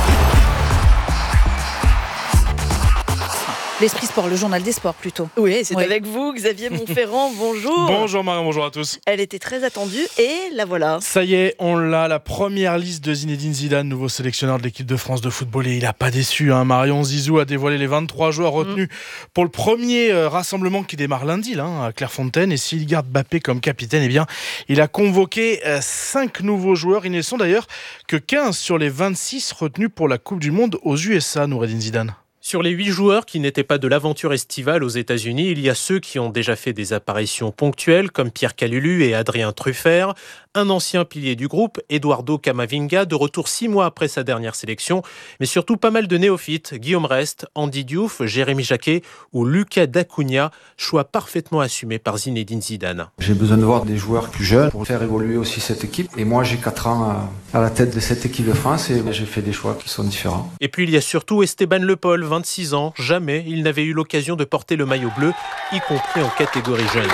[SPEAKER 2] L'Esprit Sport, le journal des sports plutôt.
[SPEAKER 11] Oui, c'est avec vous, Xavier Montferrand, bonjour.
[SPEAKER 23] Bonjour Marion, bonjour à tous.
[SPEAKER 11] Elle était très attendue et la voilà.
[SPEAKER 23] Ça y est, on l'a, la première liste de Zinedine Zidane, nouveau sélectionneur de l'équipe de France de football. Et il n'a pas déçu, Marion. Zizou a dévoilé les 23 joueurs retenus pour le premier rassemblement qui démarre lundi là, à Clairefontaine. Et s'il garde Mbappé comme capitaine, eh bien, il a convoqué 5 nouveaux joueurs. Ils ne sont d'ailleurs que 15 sur les 26 retenus pour la Coupe du Monde aux USA, Noureddine Zidane.
[SPEAKER 24] Sur les 8 joueurs qui n'étaient pas de l'aventure estivale aux États-Unis, il y a ceux qui ont déjà fait des apparitions ponctuelles, comme Pierre Calulu et Adrien Truffert. Un ancien pilier du groupe, Eduardo Camavinga, de retour 6 mois après sa dernière sélection. Mais surtout pas mal de néophytes, Guillaume Rest, Andy Diouf, Jérémy Jacquet ou Lucas Dacunia, choix parfaitement assumé par Zinedine Zidane.
[SPEAKER 25] J'ai besoin de voir des joueurs plus jeunes pour faire évoluer aussi cette équipe. Et moi, j'ai 4 ans à la tête de cette équipe de France et j'ai fait des choix qui sont différents.
[SPEAKER 24] Et puis il y a surtout Esteban Le Paul, 26 ans. Jamais il n'avait eu l'occasion de porter le maillot bleu, y compris en catégorie jeune.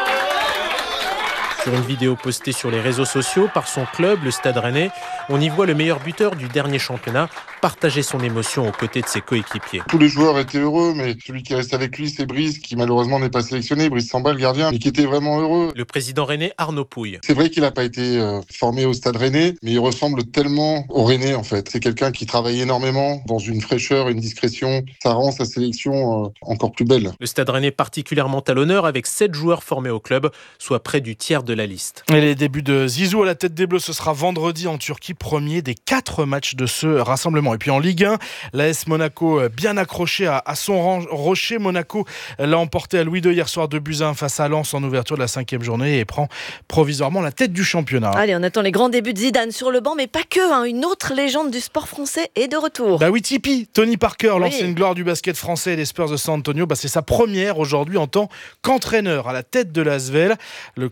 [SPEAKER 24] Sur une vidéo postée sur les réseaux sociaux par son club, le Stade Rennais, on y voit le meilleur buteur du dernier championnat partager son émotion aux côtés de ses coéquipiers.
[SPEAKER 26] Tous les joueurs étaient heureux, mais celui qui reste avec lui, c'est Brice, qui malheureusement n'est pas sélectionné. Brice Samba, le gardien, mais qui était vraiment heureux.
[SPEAKER 24] Le président rennais, Arnaud Pouille.
[SPEAKER 26] C'est vrai qu'il n'a pas été formé au Stade Rennais, mais il ressemble tellement au Rennais en fait. C'est quelqu'un qui travaille énormément, dans une fraîcheur, une discrétion. Ça rend sa sélection encore plus belle.
[SPEAKER 24] Le Stade Rennais particulièrement à l'honneur avec 7 joueurs formés au club, soit près du tiers de la liste.
[SPEAKER 23] Et les débuts de Zizou à la tête des Bleus, ce sera vendredi en Turquie, premier des 4 matchs de ce rassemblement. Et puis en Ligue 1, l'AS Monaco bien accroché à son rocher. Monaco l'a emporté à Louis II hier soir 2-1 face à Lens en ouverture de la 5e journée et prend provisoirement la tête du championnat.
[SPEAKER 11] Allez, on attend les grands débuts de Zidane sur le banc, mais pas que. Une autre légende du sport français est de retour.
[SPEAKER 23] Bah oui, Tipeee, Tony Parker, l'ancienne gloire du basket français et des Spurs de San Antonio. C'est sa première aujourd'hui en tant qu'entraîneur à la tête de l'ASVEL. Le club de Lyon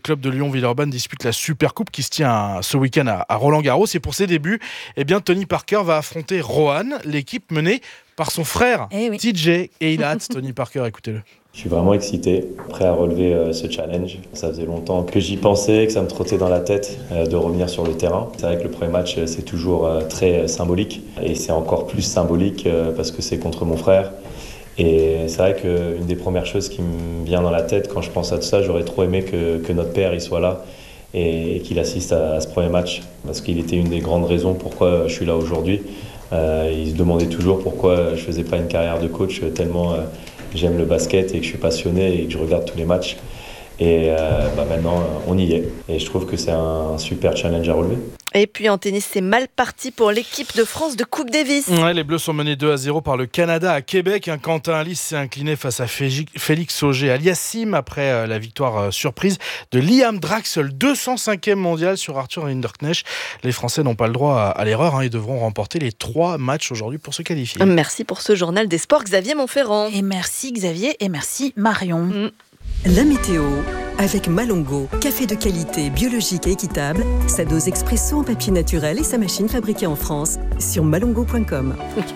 [SPEAKER 23] Lyon-Villeurbanne dispute la Supercoupe qui se tient ce week-end à Roland-Garros. Et pour ses débuts, Tony Parker va affronter Rohan, l'équipe menée par son frère TJ. Et il a hâte, Tony Parker, écoutez-le.
[SPEAKER 1] Je suis vraiment excité, prêt à relever ce challenge. Ça faisait longtemps que j'y pensais, que ça me trottait dans la tête de revenir sur le terrain. C'est vrai que le premier match, c'est toujours très symbolique. Et c'est encore plus symbolique parce que c'est contre mon frère. Et c'est vrai qu'une des premières choses qui me vient dans la tête quand je pense à tout ça, j'aurais trop aimé que notre père il soit là et qu'il assiste à ce premier match. Parce qu'il était une des grandes raisons pourquoi je suis là aujourd'hui. Il se demandait toujours pourquoi je ne faisais pas une carrière de coach tellement... j'aime le basket et que je suis passionné et que je regarde tous les matchs. Et maintenant, on y est. Et je trouve que c'est un super challenge à relever.
[SPEAKER 11] Et puis en tennis, c'est mal parti pour l'équipe de France de Coupe Davis.
[SPEAKER 23] Ouais, les Bleus sont menés 2-0 par le Canada à Québec. Quentin Alice s'est incliné face à Félix Auger-Aliassime après la victoire surprise de Liam Draxl, 205e mondial sur Arthur Hinderknecht. Les Français n'ont pas le droit à l'erreur. Ils devront remporter les 3 matchs aujourd'hui pour se qualifier.
[SPEAKER 11] Merci pour ce journal des sports, Xavier Montferrand.
[SPEAKER 2] Et merci Xavier et merci Marion.
[SPEAKER 4] La météo avec Malongo, café de qualité, biologique et équitable, sa dose expresso en papier naturel et sa machine fabriquée en France sur malongo.com.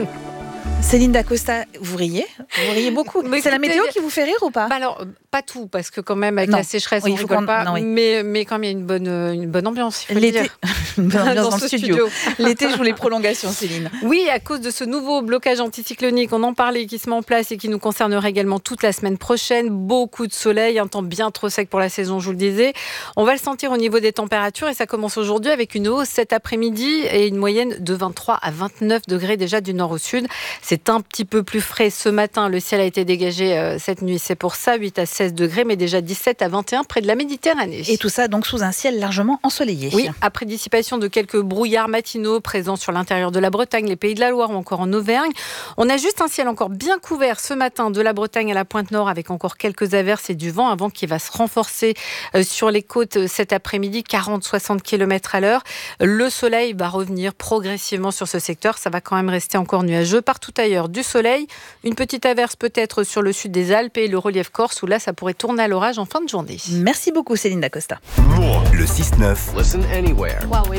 [SPEAKER 2] Céline Dacosta, vous riez beaucoup. C'est la météo qui vous fait rire ou pas ?
[SPEAKER 5] Alors, pas tout, parce que quand même, avec la sécheresse, on rigole pas. Mais quand même, il y a une bonne ambiance, il faut le dire.
[SPEAKER 2] Une bonne ambiance dans le studio. L'été joue les prolongations, Céline.
[SPEAKER 5] Oui, à cause de ce nouveau blocage anticyclonique, on en parlait, qui se met en place et qui nous concernera également toute la semaine prochaine. Beaucoup de soleil, un temps bien trop sec pour la saison, je vous le disais. On va le sentir au niveau des températures et ça commence aujourd'hui avec une hausse cet après-midi et une moyenne de 23 à 29 degrés déjà du nord au sud. C'est un petit peu plus frais ce matin. Le ciel a été dégagé cette nuit. C'est pour ça, 8 à 16 degrés, mais déjà 17 à 21 près de la Méditerranée.
[SPEAKER 2] Et tout ça donc sous un ciel largement ensoleillé.
[SPEAKER 5] Oui, après dissipation de quelques brouillards matinaux présents sur l'intérieur de la Bretagne, les Pays de la Loire ou encore en Auvergne. On a juste un ciel encore bien couvert ce matin de la Bretagne à la pointe nord avec encore quelques averses et du vent. Un vent qui va se renforcer sur les côtes cet après-midi, 40-60 km à l'heure. Le soleil va revenir progressivement sur ce secteur. Ça va quand même rester encore nuageux. Partout ailleurs, du soleil, une petite averse peut-être sur le sud des Alpes et le relief corse où là ça pourrait tourner à l'orage en fin de journée.
[SPEAKER 2] Merci beaucoup Céline Dacosta.
[SPEAKER 3] Le 6-9. Listen anywhere.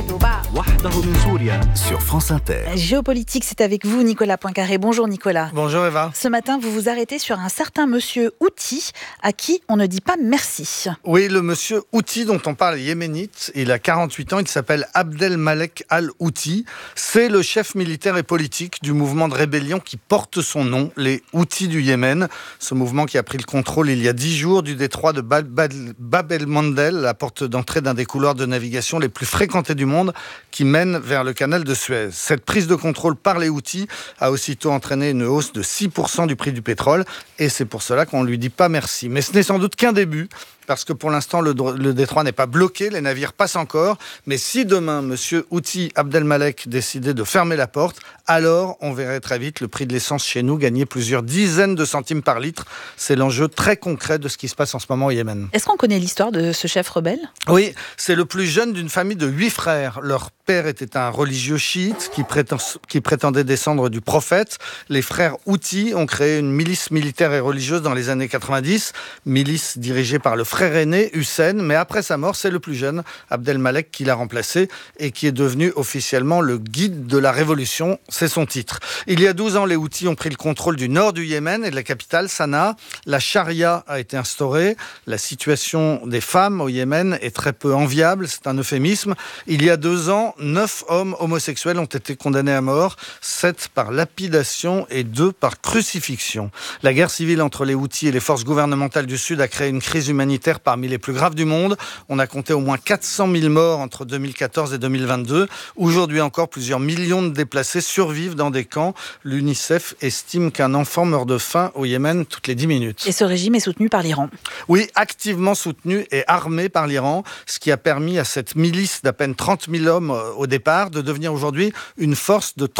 [SPEAKER 3] Sur France Inter.
[SPEAKER 2] Géopolitique, c'est avec vous Nicolas Poincaré. Bonjour Nicolas.
[SPEAKER 6] Bonjour Eva.
[SPEAKER 2] Ce matin, vous vous arrêtez sur un certain monsieur Houthi à qui on ne dit pas merci.
[SPEAKER 6] Oui, le monsieur Houthi dont on parle yéménite, il a 48 ans, il s'appelle Abdelmalek Al-Houthi. C'est le chef militaire et politique du mouvement de rébellion qui porte son nom, les Houthis du Yémen. Ce mouvement qui a pris le contrôle il y a 10 jours du détroit de Bab el-Mandeb, la porte d'entrée d'un des couloirs de navigation les plus fréquentés du monde, qui mène vers le canal de Suez. Cette prise de contrôle par les Houthis a aussitôt entraîné une hausse de 6% du prix du pétrole, et c'est pour cela qu'on ne lui dit pas merci. Mais ce n'est sans doute qu'un début, parce que pour l'instant, le détroit n'est pas bloqué, les navires passent encore. Mais si demain, M. Houthi Abdelmalek décidait de fermer la porte, alors on verrait très vite le prix de l'essence chez nous gagner plusieurs dizaines de centimes par litre. C'est l'enjeu très concret de ce qui se passe en ce moment au Yémen.
[SPEAKER 2] Est-ce qu'on connaît l'histoire de ce chef rebelle ?
[SPEAKER 6] Oui, c'est le plus jeune d'une famille de 8 frères. Leur père était un religieux chiite qui prétendait descendre du prophète. Les frères Houthi ont créé une milice militaire et religieuse dans les années 90, milice dirigée par le frère aîné, Hussein, mais après sa mort, c'est le plus jeune, Abdelmalek, qui l'a remplacé et qui est devenu officiellement le guide de la révolution. C'est son titre. Il y a 12 ans, les Houthis ont pris le contrôle du nord du Yémen et de la capitale, Sanaa. La charia a été instaurée. La situation des femmes au Yémen est très peu enviable. C'est un euphémisme. Il y a 2 ans, 9 hommes homosexuels ont été condamnés à mort, 7 par lapidation et 2 par crucifixion. La guerre civile entre les Houthis et les forces gouvernementales du Sud a créé une crise humanitaire parmi les plus graves du monde. On a compté au moins 400 000 morts entre 2014 et 2022. Aujourd'hui encore, plusieurs millions de déplacés survivent dans des camps. L'UNICEF estime qu'un enfant meurt de faim au Yémen toutes les 10 minutes.
[SPEAKER 2] Et ce régime est soutenu par l'Iran ?
[SPEAKER 6] Oui, activement soutenu et armé par l'Iran, ce qui a permis à cette milice d'à peine 30 000 hommes au départ de devenir aujourd'hui une force de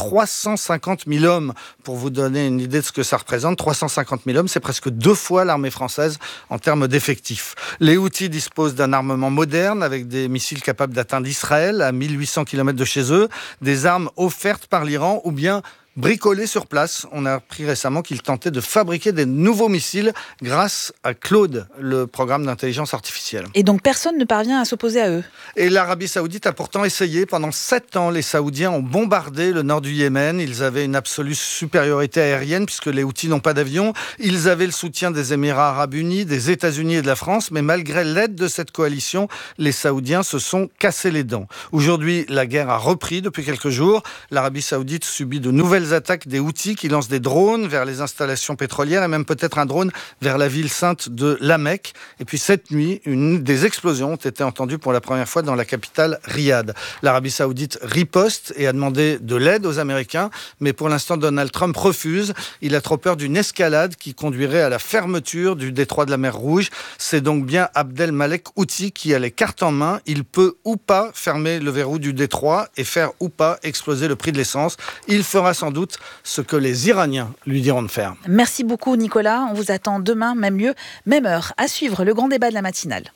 [SPEAKER 6] 350 000 hommes. Pour vous donner une idée de ce que ça représente, 350 000 hommes, c'est presque 2 fois l'armée française en termes d'effectifs. Les Houthis disposent d'un armement moderne avec des missiles capables d'atteindre Israël à 1800 km de chez eux, des armes offertes par l'Iran ou bien bricolés sur place. On a appris récemment qu'ils tentaient de fabriquer des nouveaux missiles grâce à Claude, le programme d'intelligence artificielle.
[SPEAKER 2] Et donc personne ne parvient à s'opposer à eux.
[SPEAKER 6] Et l'Arabie Saoudite a pourtant essayé. Pendant 7 ans, les Saoudiens ont bombardé le nord du Yémen. Ils avaient une absolue supériorité aérienne puisque les Houthis n'ont pas d'avion. Ils avaient le soutien des Émirats arabes unis, des États-Unis et de la France. Mais malgré l'aide de cette coalition, les Saoudiens se sont cassés les dents. Aujourd'hui, la guerre a repris depuis quelques jours. L'Arabie Saoudite subit de nouvelles attaques des Houthis qui lancent des drones vers les installations pétrolières et même peut-être un drone vers la ville sainte de La Mecque. Et puis cette nuit, des explosions ont été entendues pour la première fois dans la capitale Riyad. L'Arabie Saoudite riposte et a demandé de l'aide aux Américains, mais pour l'instant Donald Trump refuse. Il a trop peur d'une escalade qui conduirait à la fermeture du détroit de la mer Rouge. C'est donc bien Abdelmalek Houthi qui a les cartes en main. Il peut ou pas fermer le verrou du détroit et faire ou pas exploser le prix de l'essence. Il fera sans doute ce que les Iraniens lui diront de faire.
[SPEAKER 2] Merci beaucoup Nicolas, on vous attend demain, même lieu, même heure. À suivre le grand débat de la matinale.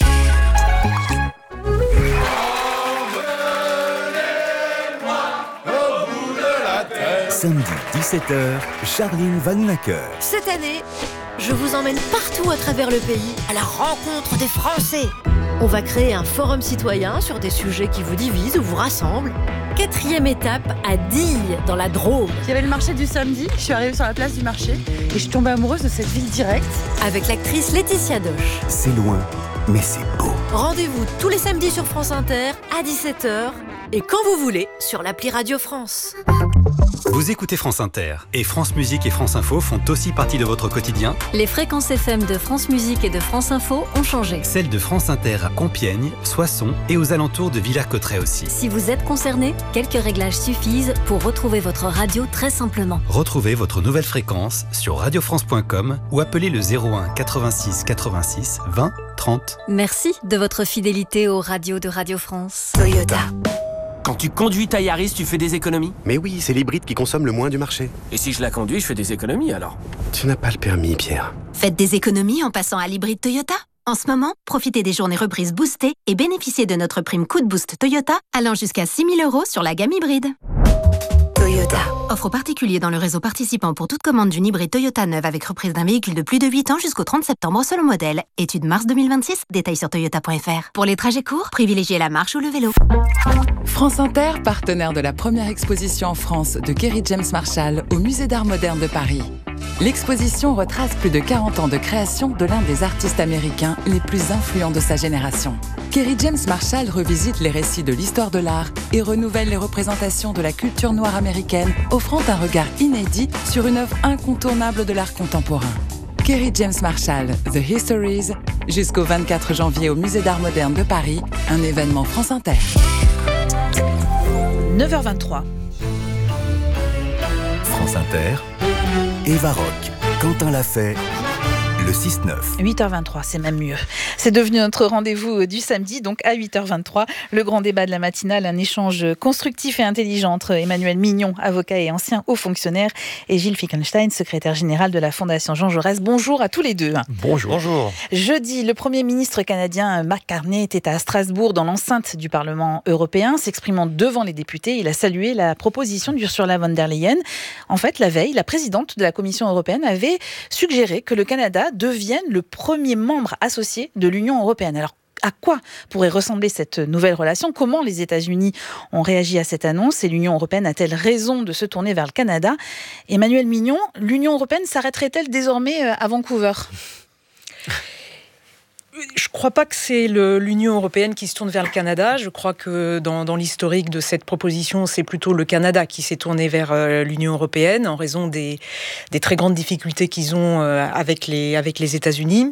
[SPEAKER 3] Samedi 17h, Charline Vanhoenacker.
[SPEAKER 7] Cette année, je vous emmène partout à travers le pays à la rencontre des Français. On va créer un forum citoyen sur des sujets qui vous divisent ou vous rassemblent. 4e étape à Dille, dans la Drôme.
[SPEAKER 8] Il y avait le marché du samedi, je suis arrivée sur la place du marché et je suis tombée amoureuse de cette ville directe.
[SPEAKER 7] Avec l'actrice Laetitia Doche.
[SPEAKER 3] C'est loin, mais c'est beau.
[SPEAKER 7] Rendez-vous tous les samedis sur France Inter à 17h et quand vous voulez sur l'appli Radio France.
[SPEAKER 9] Vous écoutez France Inter et France Musique et France Info font aussi partie de votre quotidien.
[SPEAKER 7] Les fréquences FM de France Musique et de France Info ont changé.
[SPEAKER 9] Celles de France Inter à Compiègne, Soissons et aux alentours de Villers-Cotterêts aussi.
[SPEAKER 7] Si vous êtes concerné, quelques réglages suffisent pour retrouver votre radio très simplement.
[SPEAKER 9] Retrouvez votre nouvelle fréquence sur radiofrance.com ou appelez le 01 86 86 20 30.
[SPEAKER 7] Merci de votre fidélité aux radios de Radio France.
[SPEAKER 10] Toyota. Quand tu conduis ta Yaris, tu fais des économies?
[SPEAKER 12] Mais oui, c'est l'hybride qui consomme le moins du marché.
[SPEAKER 10] Et si je la conduis, je fais des économies alors?
[SPEAKER 12] Tu n'as pas le permis, Pierre.
[SPEAKER 7] Faites des économies en passant à l'hybride Toyota. En ce moment, profitez des journées reprises boostées et bénéficiez de notre prime coup de boost Toyota allant jusqu'à 6 000 € sur la gamme hybride.
[SPEAKER 10] Toyota.
[SPEAKER 7] Offre aux particuliers dans le réseau participant pour toute commande d'une hybride Toyota neuve avec reprise d'un véhicule de plus de 8 ans jusqu'au 30 septembre selon modèle. Étude mars 2026, détails sur toyota.fr. Pour les trajets courts, privilégiez la marche ou le vélo.
[SPEAKER 14] France Inter, partenaire de la première exposition en France de Kerry James Marshall au Musée d'Art Moderne de Paris. L'exposition retrace plus de 40 ans de création de l'un des artistes américains les plus influents de sa génération. Kerry James Marshall revisite les récits de l'histoire de l'art et renouvelle les représentations de la culture noire américaine, offrant un regard inédit sur une œuvre incontournable de l'art contemporain. Kerry James Marshall, The Histories, jusqu'au 24 janvier au Musée d'Art Moderne de Paris, un événement France Inter.
[SPEAKER 2] 9h23.
[SPEAKER 3] France Inter, Eva Rock, Quentin Lafay, le 6-9.
[SPEAKER 2] 8h23, c'est même mieux. C'est devenu notre rendez-vous du samedi, donc à 8h23, le grand débat de la matinale, un échange constructif et intelligent entre Emmanuel Mignon, avocat et ancien haut fonctionnaire, et Gilles Fickenstein, secrétaire général de la Fondation Jean Jaurès. Bonjour à tous les deux.
[SPEAKER 27] Bonjour. Bonjour.
[SPEAKER 2] Jeudi, le Premier ministre canadien Mark Carney était à Strasbourg, dans l'enceinte du Parlement européen, s'exprimant devant les députés. Il a salué la proposition d'Ursula von der Leyen. En fait, la veille, la présidente de la Commission européenne avait suggéré que le Canada devienne le premier membre associé de l'Union européenne. Alors, à quoi pourrait ressembler cette nouvelle relation? Comment les États-Unis ont réagi à cette annonce? Et l'Union européenne a-t-elle raison de se tourner vers le Canada? Emmanuel Mignon, l'Union européenne s'arrêterait-elle désormais à Vancouver?
[SPEAKER 28] Je ne crois pas que c'est l'Union européenne qui se tourne vers le Canada. Je crois que dans l'historique de cette proposition, c'est plutôt le Canada qui s'est tourné vers l'Union européenne en raison des très grandes difficultés qu'ils ont avec les États-Unis.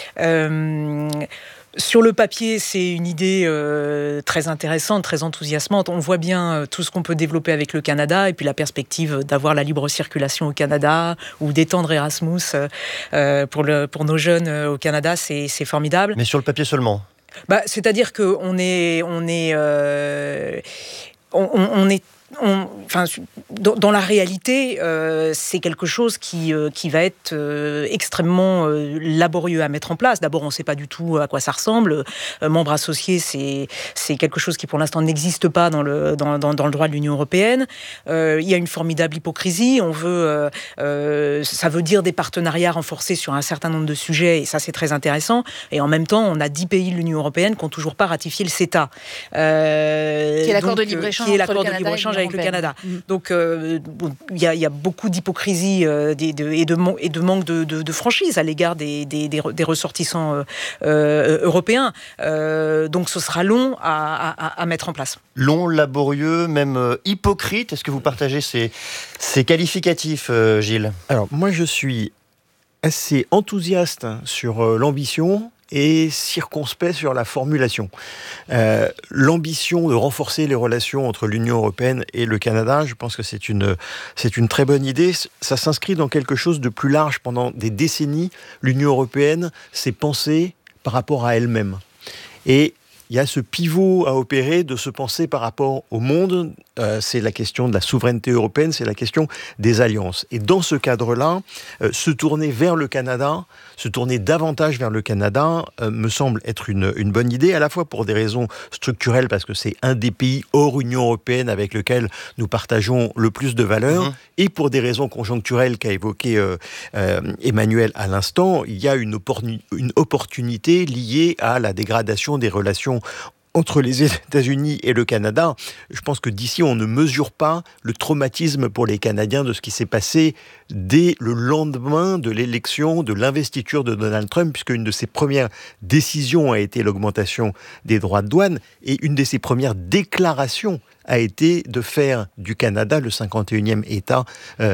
[SPEAKER 28] Sur le papier, c'est une idée très intéressante, très enthousiasmante. On voit bien tout ce qu'on peut développer avec le Canada et puis la perspective d'avoir la libre circulation au Canada ou d'étendre Erasmus pour nos jeunes au Canada, c'est formidable.
[SPEAKER 27] Mais sur le papier seulement.
[SPEAKER 28] C'est-à-dire qu'on est dans la réalité, c'est quelque chose qui va être extrêmement laborieux à mettre en place. D'abord, on ne sait pas du tout à quoi ça ressemble. Membre associé, c'est quelque chose qui pour l'instant n'existe pas dans le droit de l'Union européenne. Il y a une formidable hypocrisie. Ça veut dire des partenariats renforcés sur un certain nombre de sujets, et ça c'est très intéressant. Et en même temps, on a 10 pays de l'Union européenne qui n'ont toujours pas ratifié le CETA.
[SPEAKER 2] Qui est l'accord de libre-échange avec le Canada. Donc il y a beaucoup d'hypocrisie et de manque de franchise à l'égard des ressortissants européens. Donc ce sera long à mettre en place.
[SPEAKER 13] Long, laborieux, même hypocrite. Est-ce que vous partagez ces qualificatifs, Gilles ?
[SPEAKER 15] Alors moi je suis assez enthousiaste sur l'ambition et circonspect sur la formulation. L'ambition de renforcer les relations entre l'Union européenne et le Canada, je pense que c'est une très bonne idée. Ça s'inscrit dans quelque chose de plus large. Pendant des décennies, l'Union européenne s'est pensée par rapport à elle-même. Et il y a ce pivot à opérer de se penser par rapport au monde. C'est la question de la souveraineté européenne, c'est la question des alliances. Et dans ce cadre-là, se tourner vers le Canada, se tourner davantage vers le Canada, me semble être une bonne idée, à la fois pour des raisons structurelles, parce que c'est un des pays hors Union européenne avec lequel nous partageons le plus de valeurs, et pour des raisons conjoncturelles qu'a évoqué Emmanuel à l'instant. Il y a une opportunité liée à la dégradation des relations entre les États-Unis et le Canada. Je pense que d'ici, on ne mesure pas le traumatisme pour les Canadiens de ce qui s'est passé dès le lendemain de l'élection, de l'investiture de Donald Trump, puisque une de ses premières décisions a été l'augmentation des droits de douane, et une de ses premières déclarations a été de faire du Canada le 51e État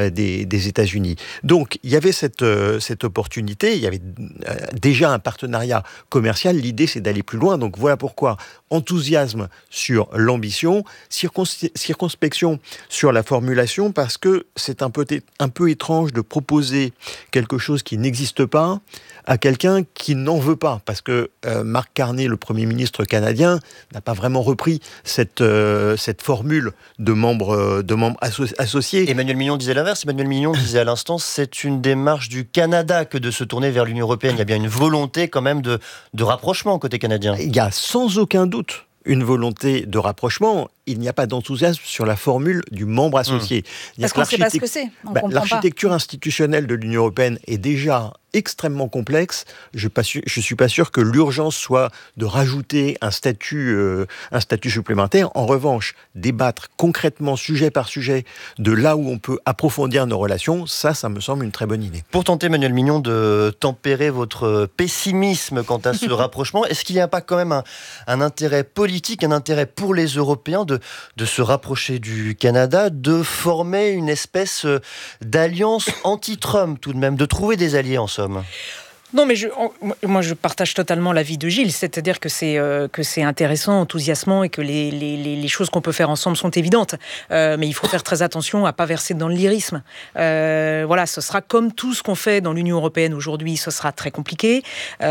[SPEAKER 15] des États-Unis. Donc, il y avait cette opportunité, il y avait déjà un partenariat commercial, l'idée c'est d'aller plus loin, donc voilà pourquoi enthousiasme sur l'ambition, circonspection sur la formulation, parce que c'est un peu étrange de proposer quelque chose qui n'existe pas à quelqu'un qui n'en veut pas, parce que Mark Carney, le Premier ministre canadien, n'a pas vraiment repris cette formule de membres associés.
[SPEAKER 13] Emmanuel Mignon disait l'inverse. Emmanuel Mignon disait à l'instant, c'est une démarche du Canada que de se tourner vers l'Union européenne. Il y a bien une volonté quand même de rapprochement côté canadien.
[SPEAKER 15] Il y a sans aucun doute une volonté de rapprochement. Il n'y a pas d'enthousiasme sur la formule du membre associé.
[SPEAKER 2] Parce qu'on ne sait pas ce que c'est.
[SPEAKER 15] L'architecture institutionnelle de l'Union européenne est déjà extrêmement complexe. Je ne suis pas sûr que l'urgence soit de rajouter un statut supplémentaire. En revanche, débattre concrètement, sujet par sujet, de là où on peut approfondir nos relations, ça me semble une très bonne idée.
[SPEAKER 13] Pour tenter, Emmanuel Mignon, de tempérer votre pessimisme quant à ce rapprochement, est-ce qu'il n'y a pas quand même un intérêt politique, un intérêt pour les Européens de se rapprocher du Canada, de former une espèce d'alliance anti-Trump tout de même, de trouver des alliés en somme?
[SPEAKER 28] Non, mais moi je partage totalement l'avis de Gilles, c'est-à-dire que c'est intéressant, enthousiasmant, et que les choses qu'on peut faire ensemble sont évidentes. Mais il faut faire très attention à ne pas verser dans le lyrisme. Voilà, ce sera comme tout ce qu'on fait dans l'Union européenne aujourd'hui, ce sera très compliqué.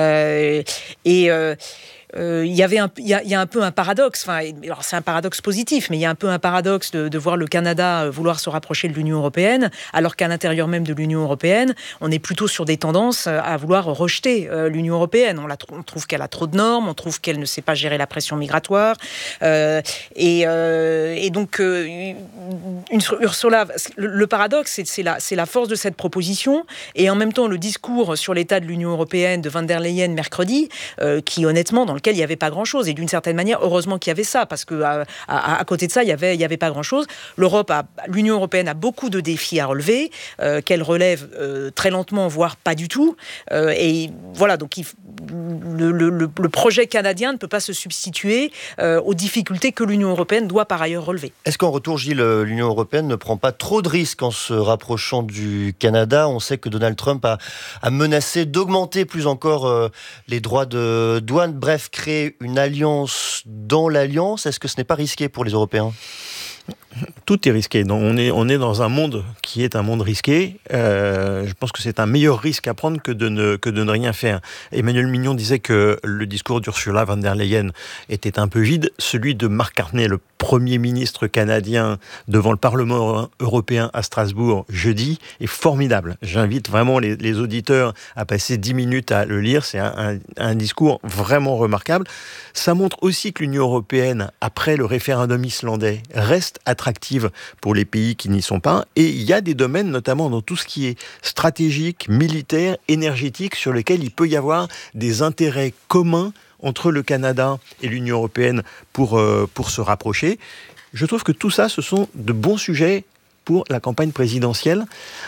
[SPEAKER 28] Il y a un peu un paradoxe, alors c'est un paradoxe positif, mais il y a un peu un paradoxe de voir le Canada vouloir se rapprocher de l'Union européenne, alors qu'à l'intérieur même de l'Union européenne, on est plutôt sur des tendances à vouloir rejeter l'Union européenne. On trouve qu'elle a trop de normes, on trouve qu'elle ne sait pas gérer la pression migratoire, et donc Ursula, le paradoxe, c'est la force de cette proposition, et en même temps le discours sur l'état de l'Union européenne de Van der Leyen mercredi, qui honnêtement, dans lequel il n'y avait pas grand-chose. Et d'une certaine manière, heureusement qu'il y avait ça, parce qu'à côté de ça, il n'y avait pas grand-chose. L'Union européenne a beaucoup de défis à relever, qu'elle relève très lentement, voire pas du tout. Et voilà, donc le projet canadien ne peut pas se substituer aux difficultés que l'Union européenne doit par ailleurs relever.
[SPEAKER 13] Est-ce qu'en retour, Gilles, l'Union européenne ne prend pas trop de risques en se rapprochant du Canada? On sait que Donald Trump a menacé d'augmenter plus encore les droits de douane. Bref, créer une alliance dans l'alliance, est-ce que ce n'est pas risqué pour les Européens ?
[SPEAKER 15] Tout est risqué. Donc on est dans un monde qui est un monde risqué. Je pense que c'est un meilleur risque à prendre que de ne rien faire. Emmanuel Mignon disait que le discours d'Ursula von der Leyen était un peu vide. Celui de Mark Carney, le Premier ministre canadien, devant le Parlement européen à Strasbourg jeudi, est formidable. J'invite vraiment les auditeurs à passer 10 minutes à le lire. C'est un discours vraiment remarquable. Ça montre aussi que l'Union européenne, après le référendum islandais, reste attractive pour les pays qui n'y sont pas. Et il y a des domaines, notamment dans tout ce qui est stratégique, militaire, énergétique, sur lesquels il peut y avoir des intérêts communs entre le Canada et l'Union européenne pour se rapprocher. Je trouve que tout ça, ce sont de bons sujets pour la campagne présidentielle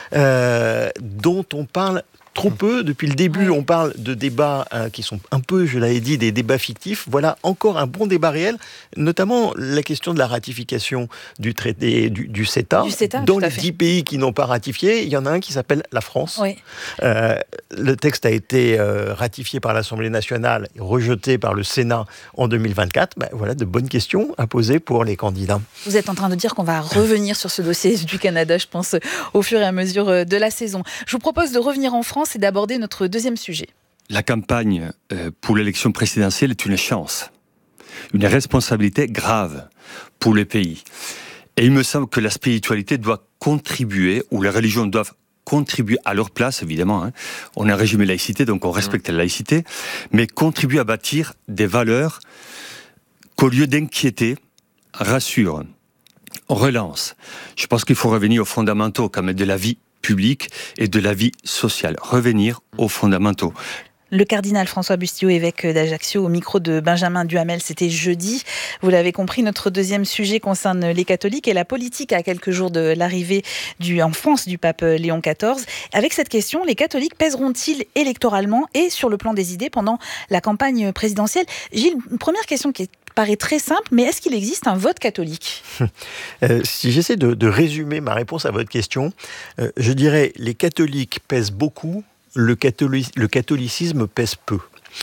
[SPEAKER 15] dont on parle trop peu. Depuis le début, on parle de débats qui sont un peu, je l'avais dit, des débats fictifs. Voilà encore un bon débat réel, notamment la question de la ratification du traité du CETA. Dans les 10 pays qui n'ont pas ratifié, il y en a un qui s'appelle la France. Oui. Le texte a été ratifié par l'Assemblée nationale et rejeté par le Sénat en 2024. Voilà de bonnes questions à poser pour les candidats.
[SPEAKER 2] Vous êtes en train de dire qu'on va revenir sur ce dossier du Canada, je pense, au fur et à mesure de la saison. Je vous propose de revenir en France et d'aborder notre deuxième sujet.
[SPEAKER 16] La campagne pour l'élection présidentielle est une chance, une responsabilité grave pour le pays. Et il me semble que la spiritualité doit contribuer, ou les religions doivent contribuer à leur place, évidemment. On est un régime de laïcité, donc on respecte la laïcité, mais contribuer à bâtir des valeurs qu'au lieu d'inquiéter, rassurent, relance. Je pense qu'il faut revenir aux fondamentaux, comme de la vie publique et de la vie sociale. Revenir aux fondamentaux.
[SPEAKER 2] Le cardinal François Bustillo, évêque d'Ajaccio, au micro de Benjamin Duhamel, c'était jeudi. Vous l'avez compris, notre deuxième sujet concerne les catholiques et la politique à quelques jours de l'arrivée en France du pape Léon XIV. Avec cette question, les catholiques pèseront-ils électoralement et sur le plan des idées pendant la campagne présidentielle ? Gilles, une première question qui paraît très simple, mais est-ce qu'il existe un vote catholique ?
[SPEAKER 15] Si j'essaie de résumer ma réponse à votre question, je dirais les catholiques pèsent beaucoup, le catholicisme pèse peu.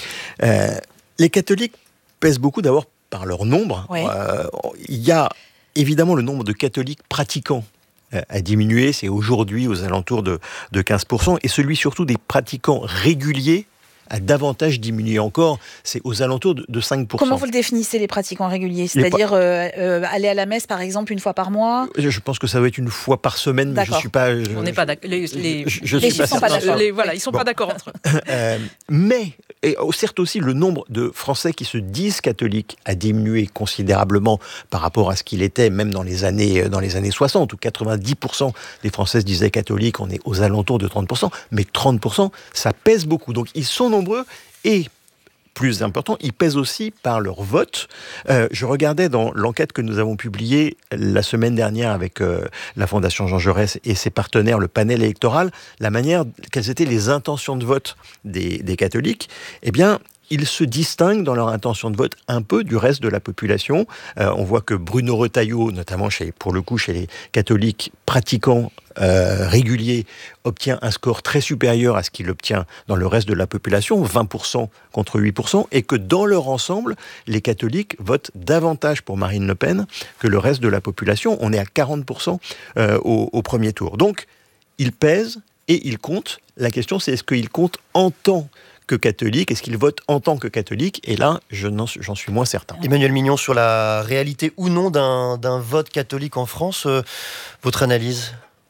[SPEAKER 15] Les catholiques pèsent beaucoup d'abord par leur nombre. Ouais. Il y a évidemment le nombre de catholiques pratiquants a diminué, c'est aujourd'hui aux alentours de 15%, et celui surtout des pratiquants réguliers a davantage diminué encore, c'est aux alentours de 5%.
[SPEAKER 2] Comment vous le définissez, les pratiquants réguliers ? C'est-à-dire aller à la messe, par exemple, une fois par mois ?
[SPEAKER 15] Je pense que ça va être une fois par semaine, mais je ne suis pas...
[SPEAKER 28] On n'est pas d'accord. Les
[SPEAKER 15] chiffres ne sont pas d'accord.
[SPEAKER 28] Voilà, ils ne sont pas d'accord entre eux.
[SPEAKER 15] Mais, et certes aussi, le nombre de Français qui se disent catholiques a diminué considérablement par rapport à ce qu'il était, même dans les années 60, où 90% des Français se disaient catholiques, on est aux alentours de 30%, mais 30%, ça pèse beaucoup. Donc ils sont nombreux et, plus important, ils pèsent aussi par leur vote. Je regardais dans l'enquête que nous avons publiée la semaine dernière avec la Fondation Jean Jaurès et ses partenaires, le panel électoral, la manière, quelles étaient les intentions de vote des catholiques. Eh bien, ils se distinguent dans leur intention de vote un peu du reste de la population. On voit que Bruno Retailleau, notamment pour les catholiques pratiquants réguliers, obtient un score très supérieur à ce qu'il obtient dans le reste de la population, 20% contre 8%, et que dans leur ensemble, les catholiques votent davantage pour Marine Le Pen que le reste de la population. On est à 40% au premier tour. Donc, ils pèsent et ils comptent. La question, c'est est-ce qu'ils comptent en tant que catholique, est-ce qu'ils votent en tant que catholique ? Et là, j'en suis moins certain.
[SPEAKER 13] Emmanuel Mignon, sur la réalité ou non d'un vote catholique en France, votre analyse ?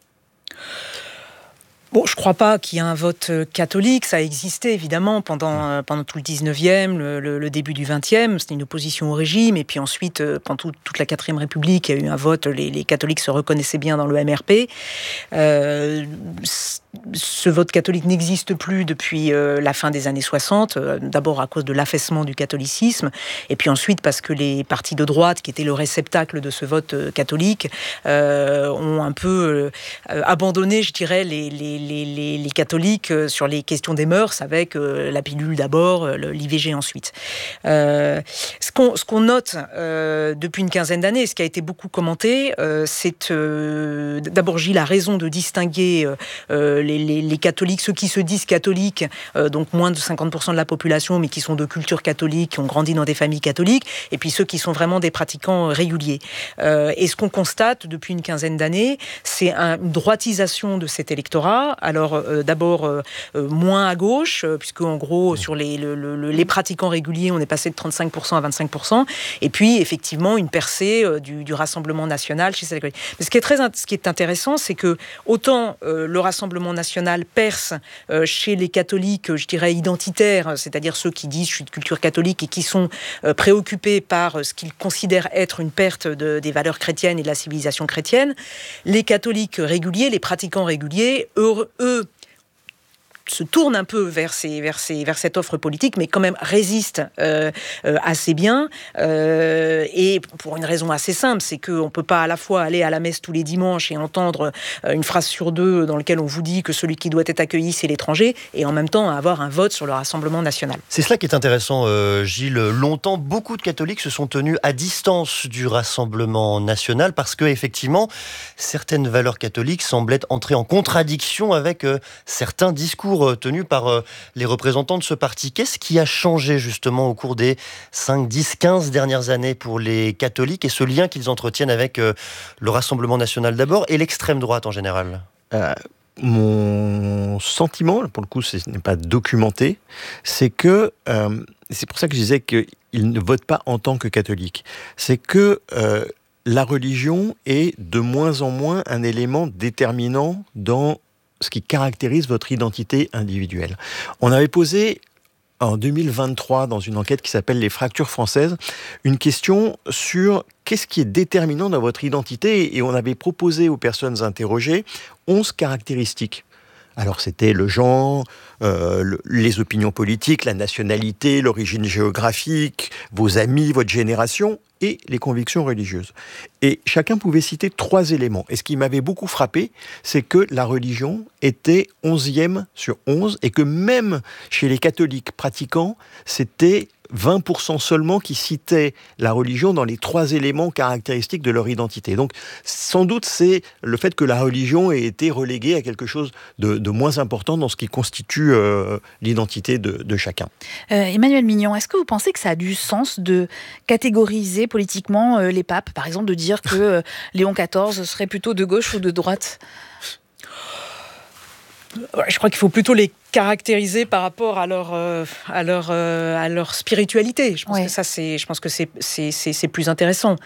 [SPEAKER 28] Bon, je ne crois pas qu'il y ait un vote catholique. Ça a existé, évidemment, pendant tout le 19e, le début du 20e. C'était une opposition au régime. Et puis ensuite, pendant toute la 4e République, il y a eu un vote. Les catholiques se reconnaissaient bien dans le MRP. Ce vote catholique n'existe plus depuis la fin des années 60, d'abord à cause de l'affaissement du catholicisme, et puis ensuite parce que les partis de droite, qui étaient le réceptacle de ce vote catholique, ont un peu abandonné, je dirais, les les catholiques sur les questions des mœurs, avec la pilule d'abord, l'IVG ensuite. Ce qu'on note depuis une quinzaine d'années, ce qui a été beaucoup commenté, c'est d'abord Gilles a raison de distinguer les catholiques, ceux qui se disent catholiques, donc moins de 50% de la population, mais qui sont de culture catholique, qui ont grandi dans des familles catholiques, et puis ceux qui sont vraiment des pratiquants réguliers. Et ce qu'on constate depuis une quinzaine d'années, c'est une droitisation de cet électorat. Alors d'abord moins à gauche, puisque en gros sur les pratiquants réguliers, on est passé de 35% à 25%, et puis effectivement une percée du Rassemblement national chez ces catholiques. Mais ce qui est intéressant, c'est que autant le Rassemblement national perce chez les catholiques, je dirais identitaires, c'est-à-dire ceux qui disent je suis de culture catholique et qui sont préoccupés par ce qu'ils considèrent être une perte des valeurs chrétiennes et de la civilisation chrétienne, les catholiques réguliers, les pratiquants réguliers, eux se tournent un peu vers cette offre politique, mais quand même résistent assez bien. Et pour une raison assez simple, c'est qu'on ne peut pas à la fois aller à la messe tous les dimanches et entendre une phrase sur deux dans laquelle on vous dit que celui qui doit être accueilli, c'est l'étranger, et en même temps avoir un vote sur le Rassemblement national.
[SPEAKER 13] C'est cela qui est intéressant, Gilles. Longtemps, beaucoup de catholiques se sont tenus à distance du Rassemblement national parce que, effectivement, certaines valeurs catholiques semblaient entrer en contradiction avec certains discours tenus par les représentants de ce parti. Qu'est-ce qui a changé justement au cours des 5, 10, 15 dernières années pour les catholiques et ce lien qu'ils entretiennent avec le Rassemblement national d'abord et l'extrême droite en général ?
[SPEAKER 15] Mon sentiment, pour le coup ce n'est pas documenté, c'est que, c'est pour ça que je disais qu'ils ne votent pas en tant que catholiques, c'est que la religion est de moins en moins un élément déterminant dans ce qui caractérise votre identité individuelle. On avait posé en 2023, dans une enquête qui s'appelle Les fractures françaises, une question sur qu'est-ce qui est déterminant dans votre identité, et on avait proposé aux personnes interrogées 11 caractéristiques. Alors c'était le genre, les opinions politiques, la nationalité, l'origine géographique, vos amis, votre génération et les convictions religieuses. Et chacun pouvait citer 3 éléments. Et ce qui m'avait beaucoup frappé, c'est que la religion était 11e sur 11 et que même chez les catholiques pratiquants, c'était 20% seulement qui citaient la religion dans les 3 éléments caractéristiques de leur identité. Donc, sans doute, c'est le fait que la religion ait été reléguée à quelque chose de moins important dans ce qui constitue l'identité de chacun.
[SPEAKER 2] Emmanuel Mignon, est-ce que vous pensez que ça a du sens de catégoriser politiquement les papes, par exemple de dire que Léon XIV serait plutôt de gauche ou de droite ?
[SPEAKER 28] Je crois qu'il faut plutôt les caractériser par rapport à leur spiritualité. Je pense que c'est plus intéressant.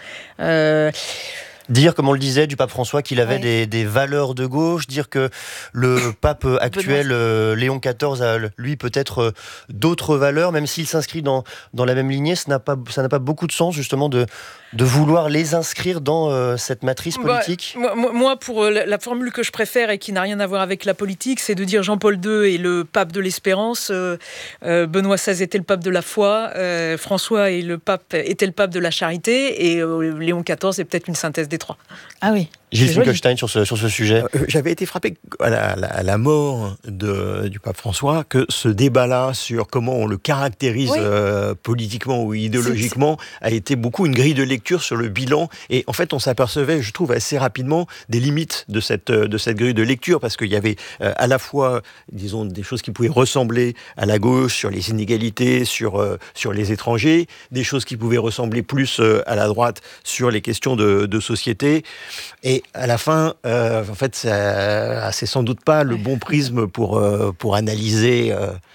[SPEAKER 13] Dire, comme on le disait, du pape François qu'il avait des valeurs de gauche, dire que le pape actuel, Léon XIV, a lui peut-être d'autres valeurs, même s'il s'inscrit dans la même lignée, ça n'a pas beaucoup de sens justement de vouloir les inscrire dans cette matrice politique.
[SPEAKER 28] Moi, pour la formule que je préfère et qui n'a rien à voir avec la politique, c'est de dire Jean-Paul II est le pape de l'espérance, Benoît XVI était le pape de la foi, François était le pape de la charité, et Léon XIV est peut-être une synthèse des 3.
[SPEAKER 2] Ah oui.
[SPEAKER 13] Gilles Finkelstein sur ce sujet.
[SPEAKER 15] J'avais été frappé à la mort du pape François que ce débat-là sur comment on le caractérise politiquement ou idéologiquement a été beaucoup une grille de lecture sur le bilan. Et en fait, on s'apercevait, je trouve, assez rapidement des limites de cette grille de lecture, parce qu'il y avait à la fois, disons, des choses qui pouvaient ressembler à la gauche sur les inégalités, sur les étrangers, des choses qui pouvaient ressembler plus à la droite sur les questions de société. Et à la fin, en fait, c'est sans doute pas le bon prisme pour analyser,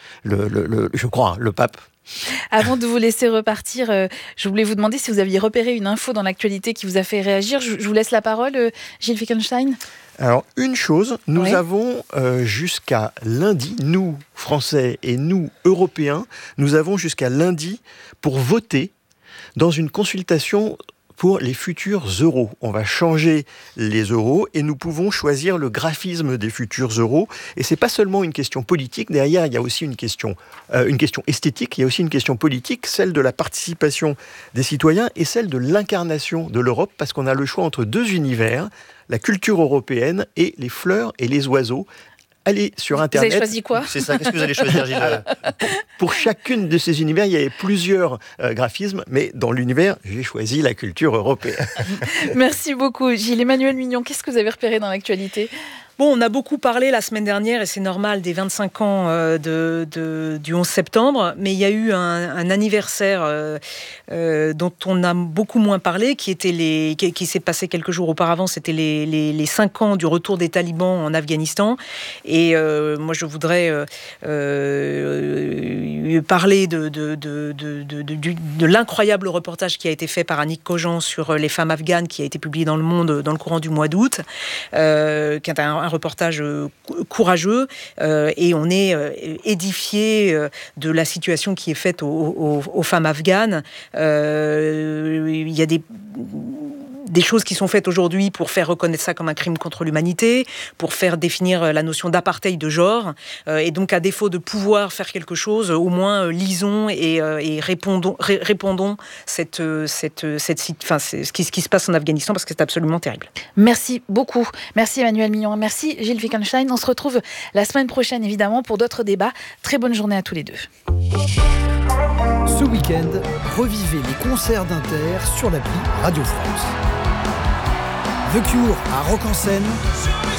[SPEAKER 15] je crois, le pape.
[SPEAKER 2] Avant de vous laisser repartir, je voulais vous demander si vous aviez repéré une info dans l'actualité qui vous a fait réagir. Je vous laisse la parole, Gilles Finkelstein.
[SPEAKER 15] Alors, une chose, nous avons jusqu'à lundi, nous, Français, et nous, Européens, nous avons jusqu'à lundi pour voter dans une consultation pour les futurs euros. On va changer les euros et nous pouvons choisir le graphisme des futurs euros. Et c'est pas seulement une question politique. Derrière, il y a aussi une question esthétique. Il y a aussi une question politique, celle de la participation des citoyens et celle de l'incarnation de l'Europe, parce qu'on a le choix entre 2 univers, la culture européenne et les fleurs et les oiseaux. allez sur Internet.
[SPEAKER 2] Vous avez choisi quoi ?
[SPEAKER 13] C'est ça, qu'est-ce que vous allez choisir, Gilles ?
[SPEAKER 15] Pour chacune de ces univers, il y avait plusieurs graphismes, mais dans l'univers, j'ai choisi la culture européenne.
[SPEAKER 2] Merci beaucoup, Gilles. Emmanuel Mignon, qu'est-ce que vous avez repéré dans l'actualité ?
[SPEAKER 28] Bon, on a beaucoup parlé la semaine dernière, et c'est normal, des 25 ans du 11 septembre, mais il y a eu un anniversaire dont on a beaucoup moins parlé, qui s'est passé quelques jours auparavant. C'était les 5 ans du retour des talibans en Afghanistan. Et moi, je voudrais parler de l'incroyable reportage qui a été fait par Annick Cogent sur les femmes afghanes, qui a été publié dans Le Monde dans le courant du mois d'août, qui est un reportage courageux, et on est édifié de la situation qui est faite aux femmes afghanes. Il y a des choses qui sont faites aujourd'hui pour faire reconnaître ça comme un crime contre l'humanité, pour faire définir la notion d'apartheid de genre, et donc à défaut de pouvoir faire quelque chose, au moins lisons et répondons ce qui se passe en Afghanistan, parce que c'est absolument terrible.
[SPEAKER 2] Merci beaucoup. Merci Emmanuel Mignon. Merci Gilles Wittgenstein. On se retrouve la semaine prochaine, évidemment, pour d'autres débats. Très bonne journée à tous les deux.
[SPEAKER 17] Ce week-end, revivez les concerts d'Inter sur l'appli Radio France. The Cure à Rock en Seine,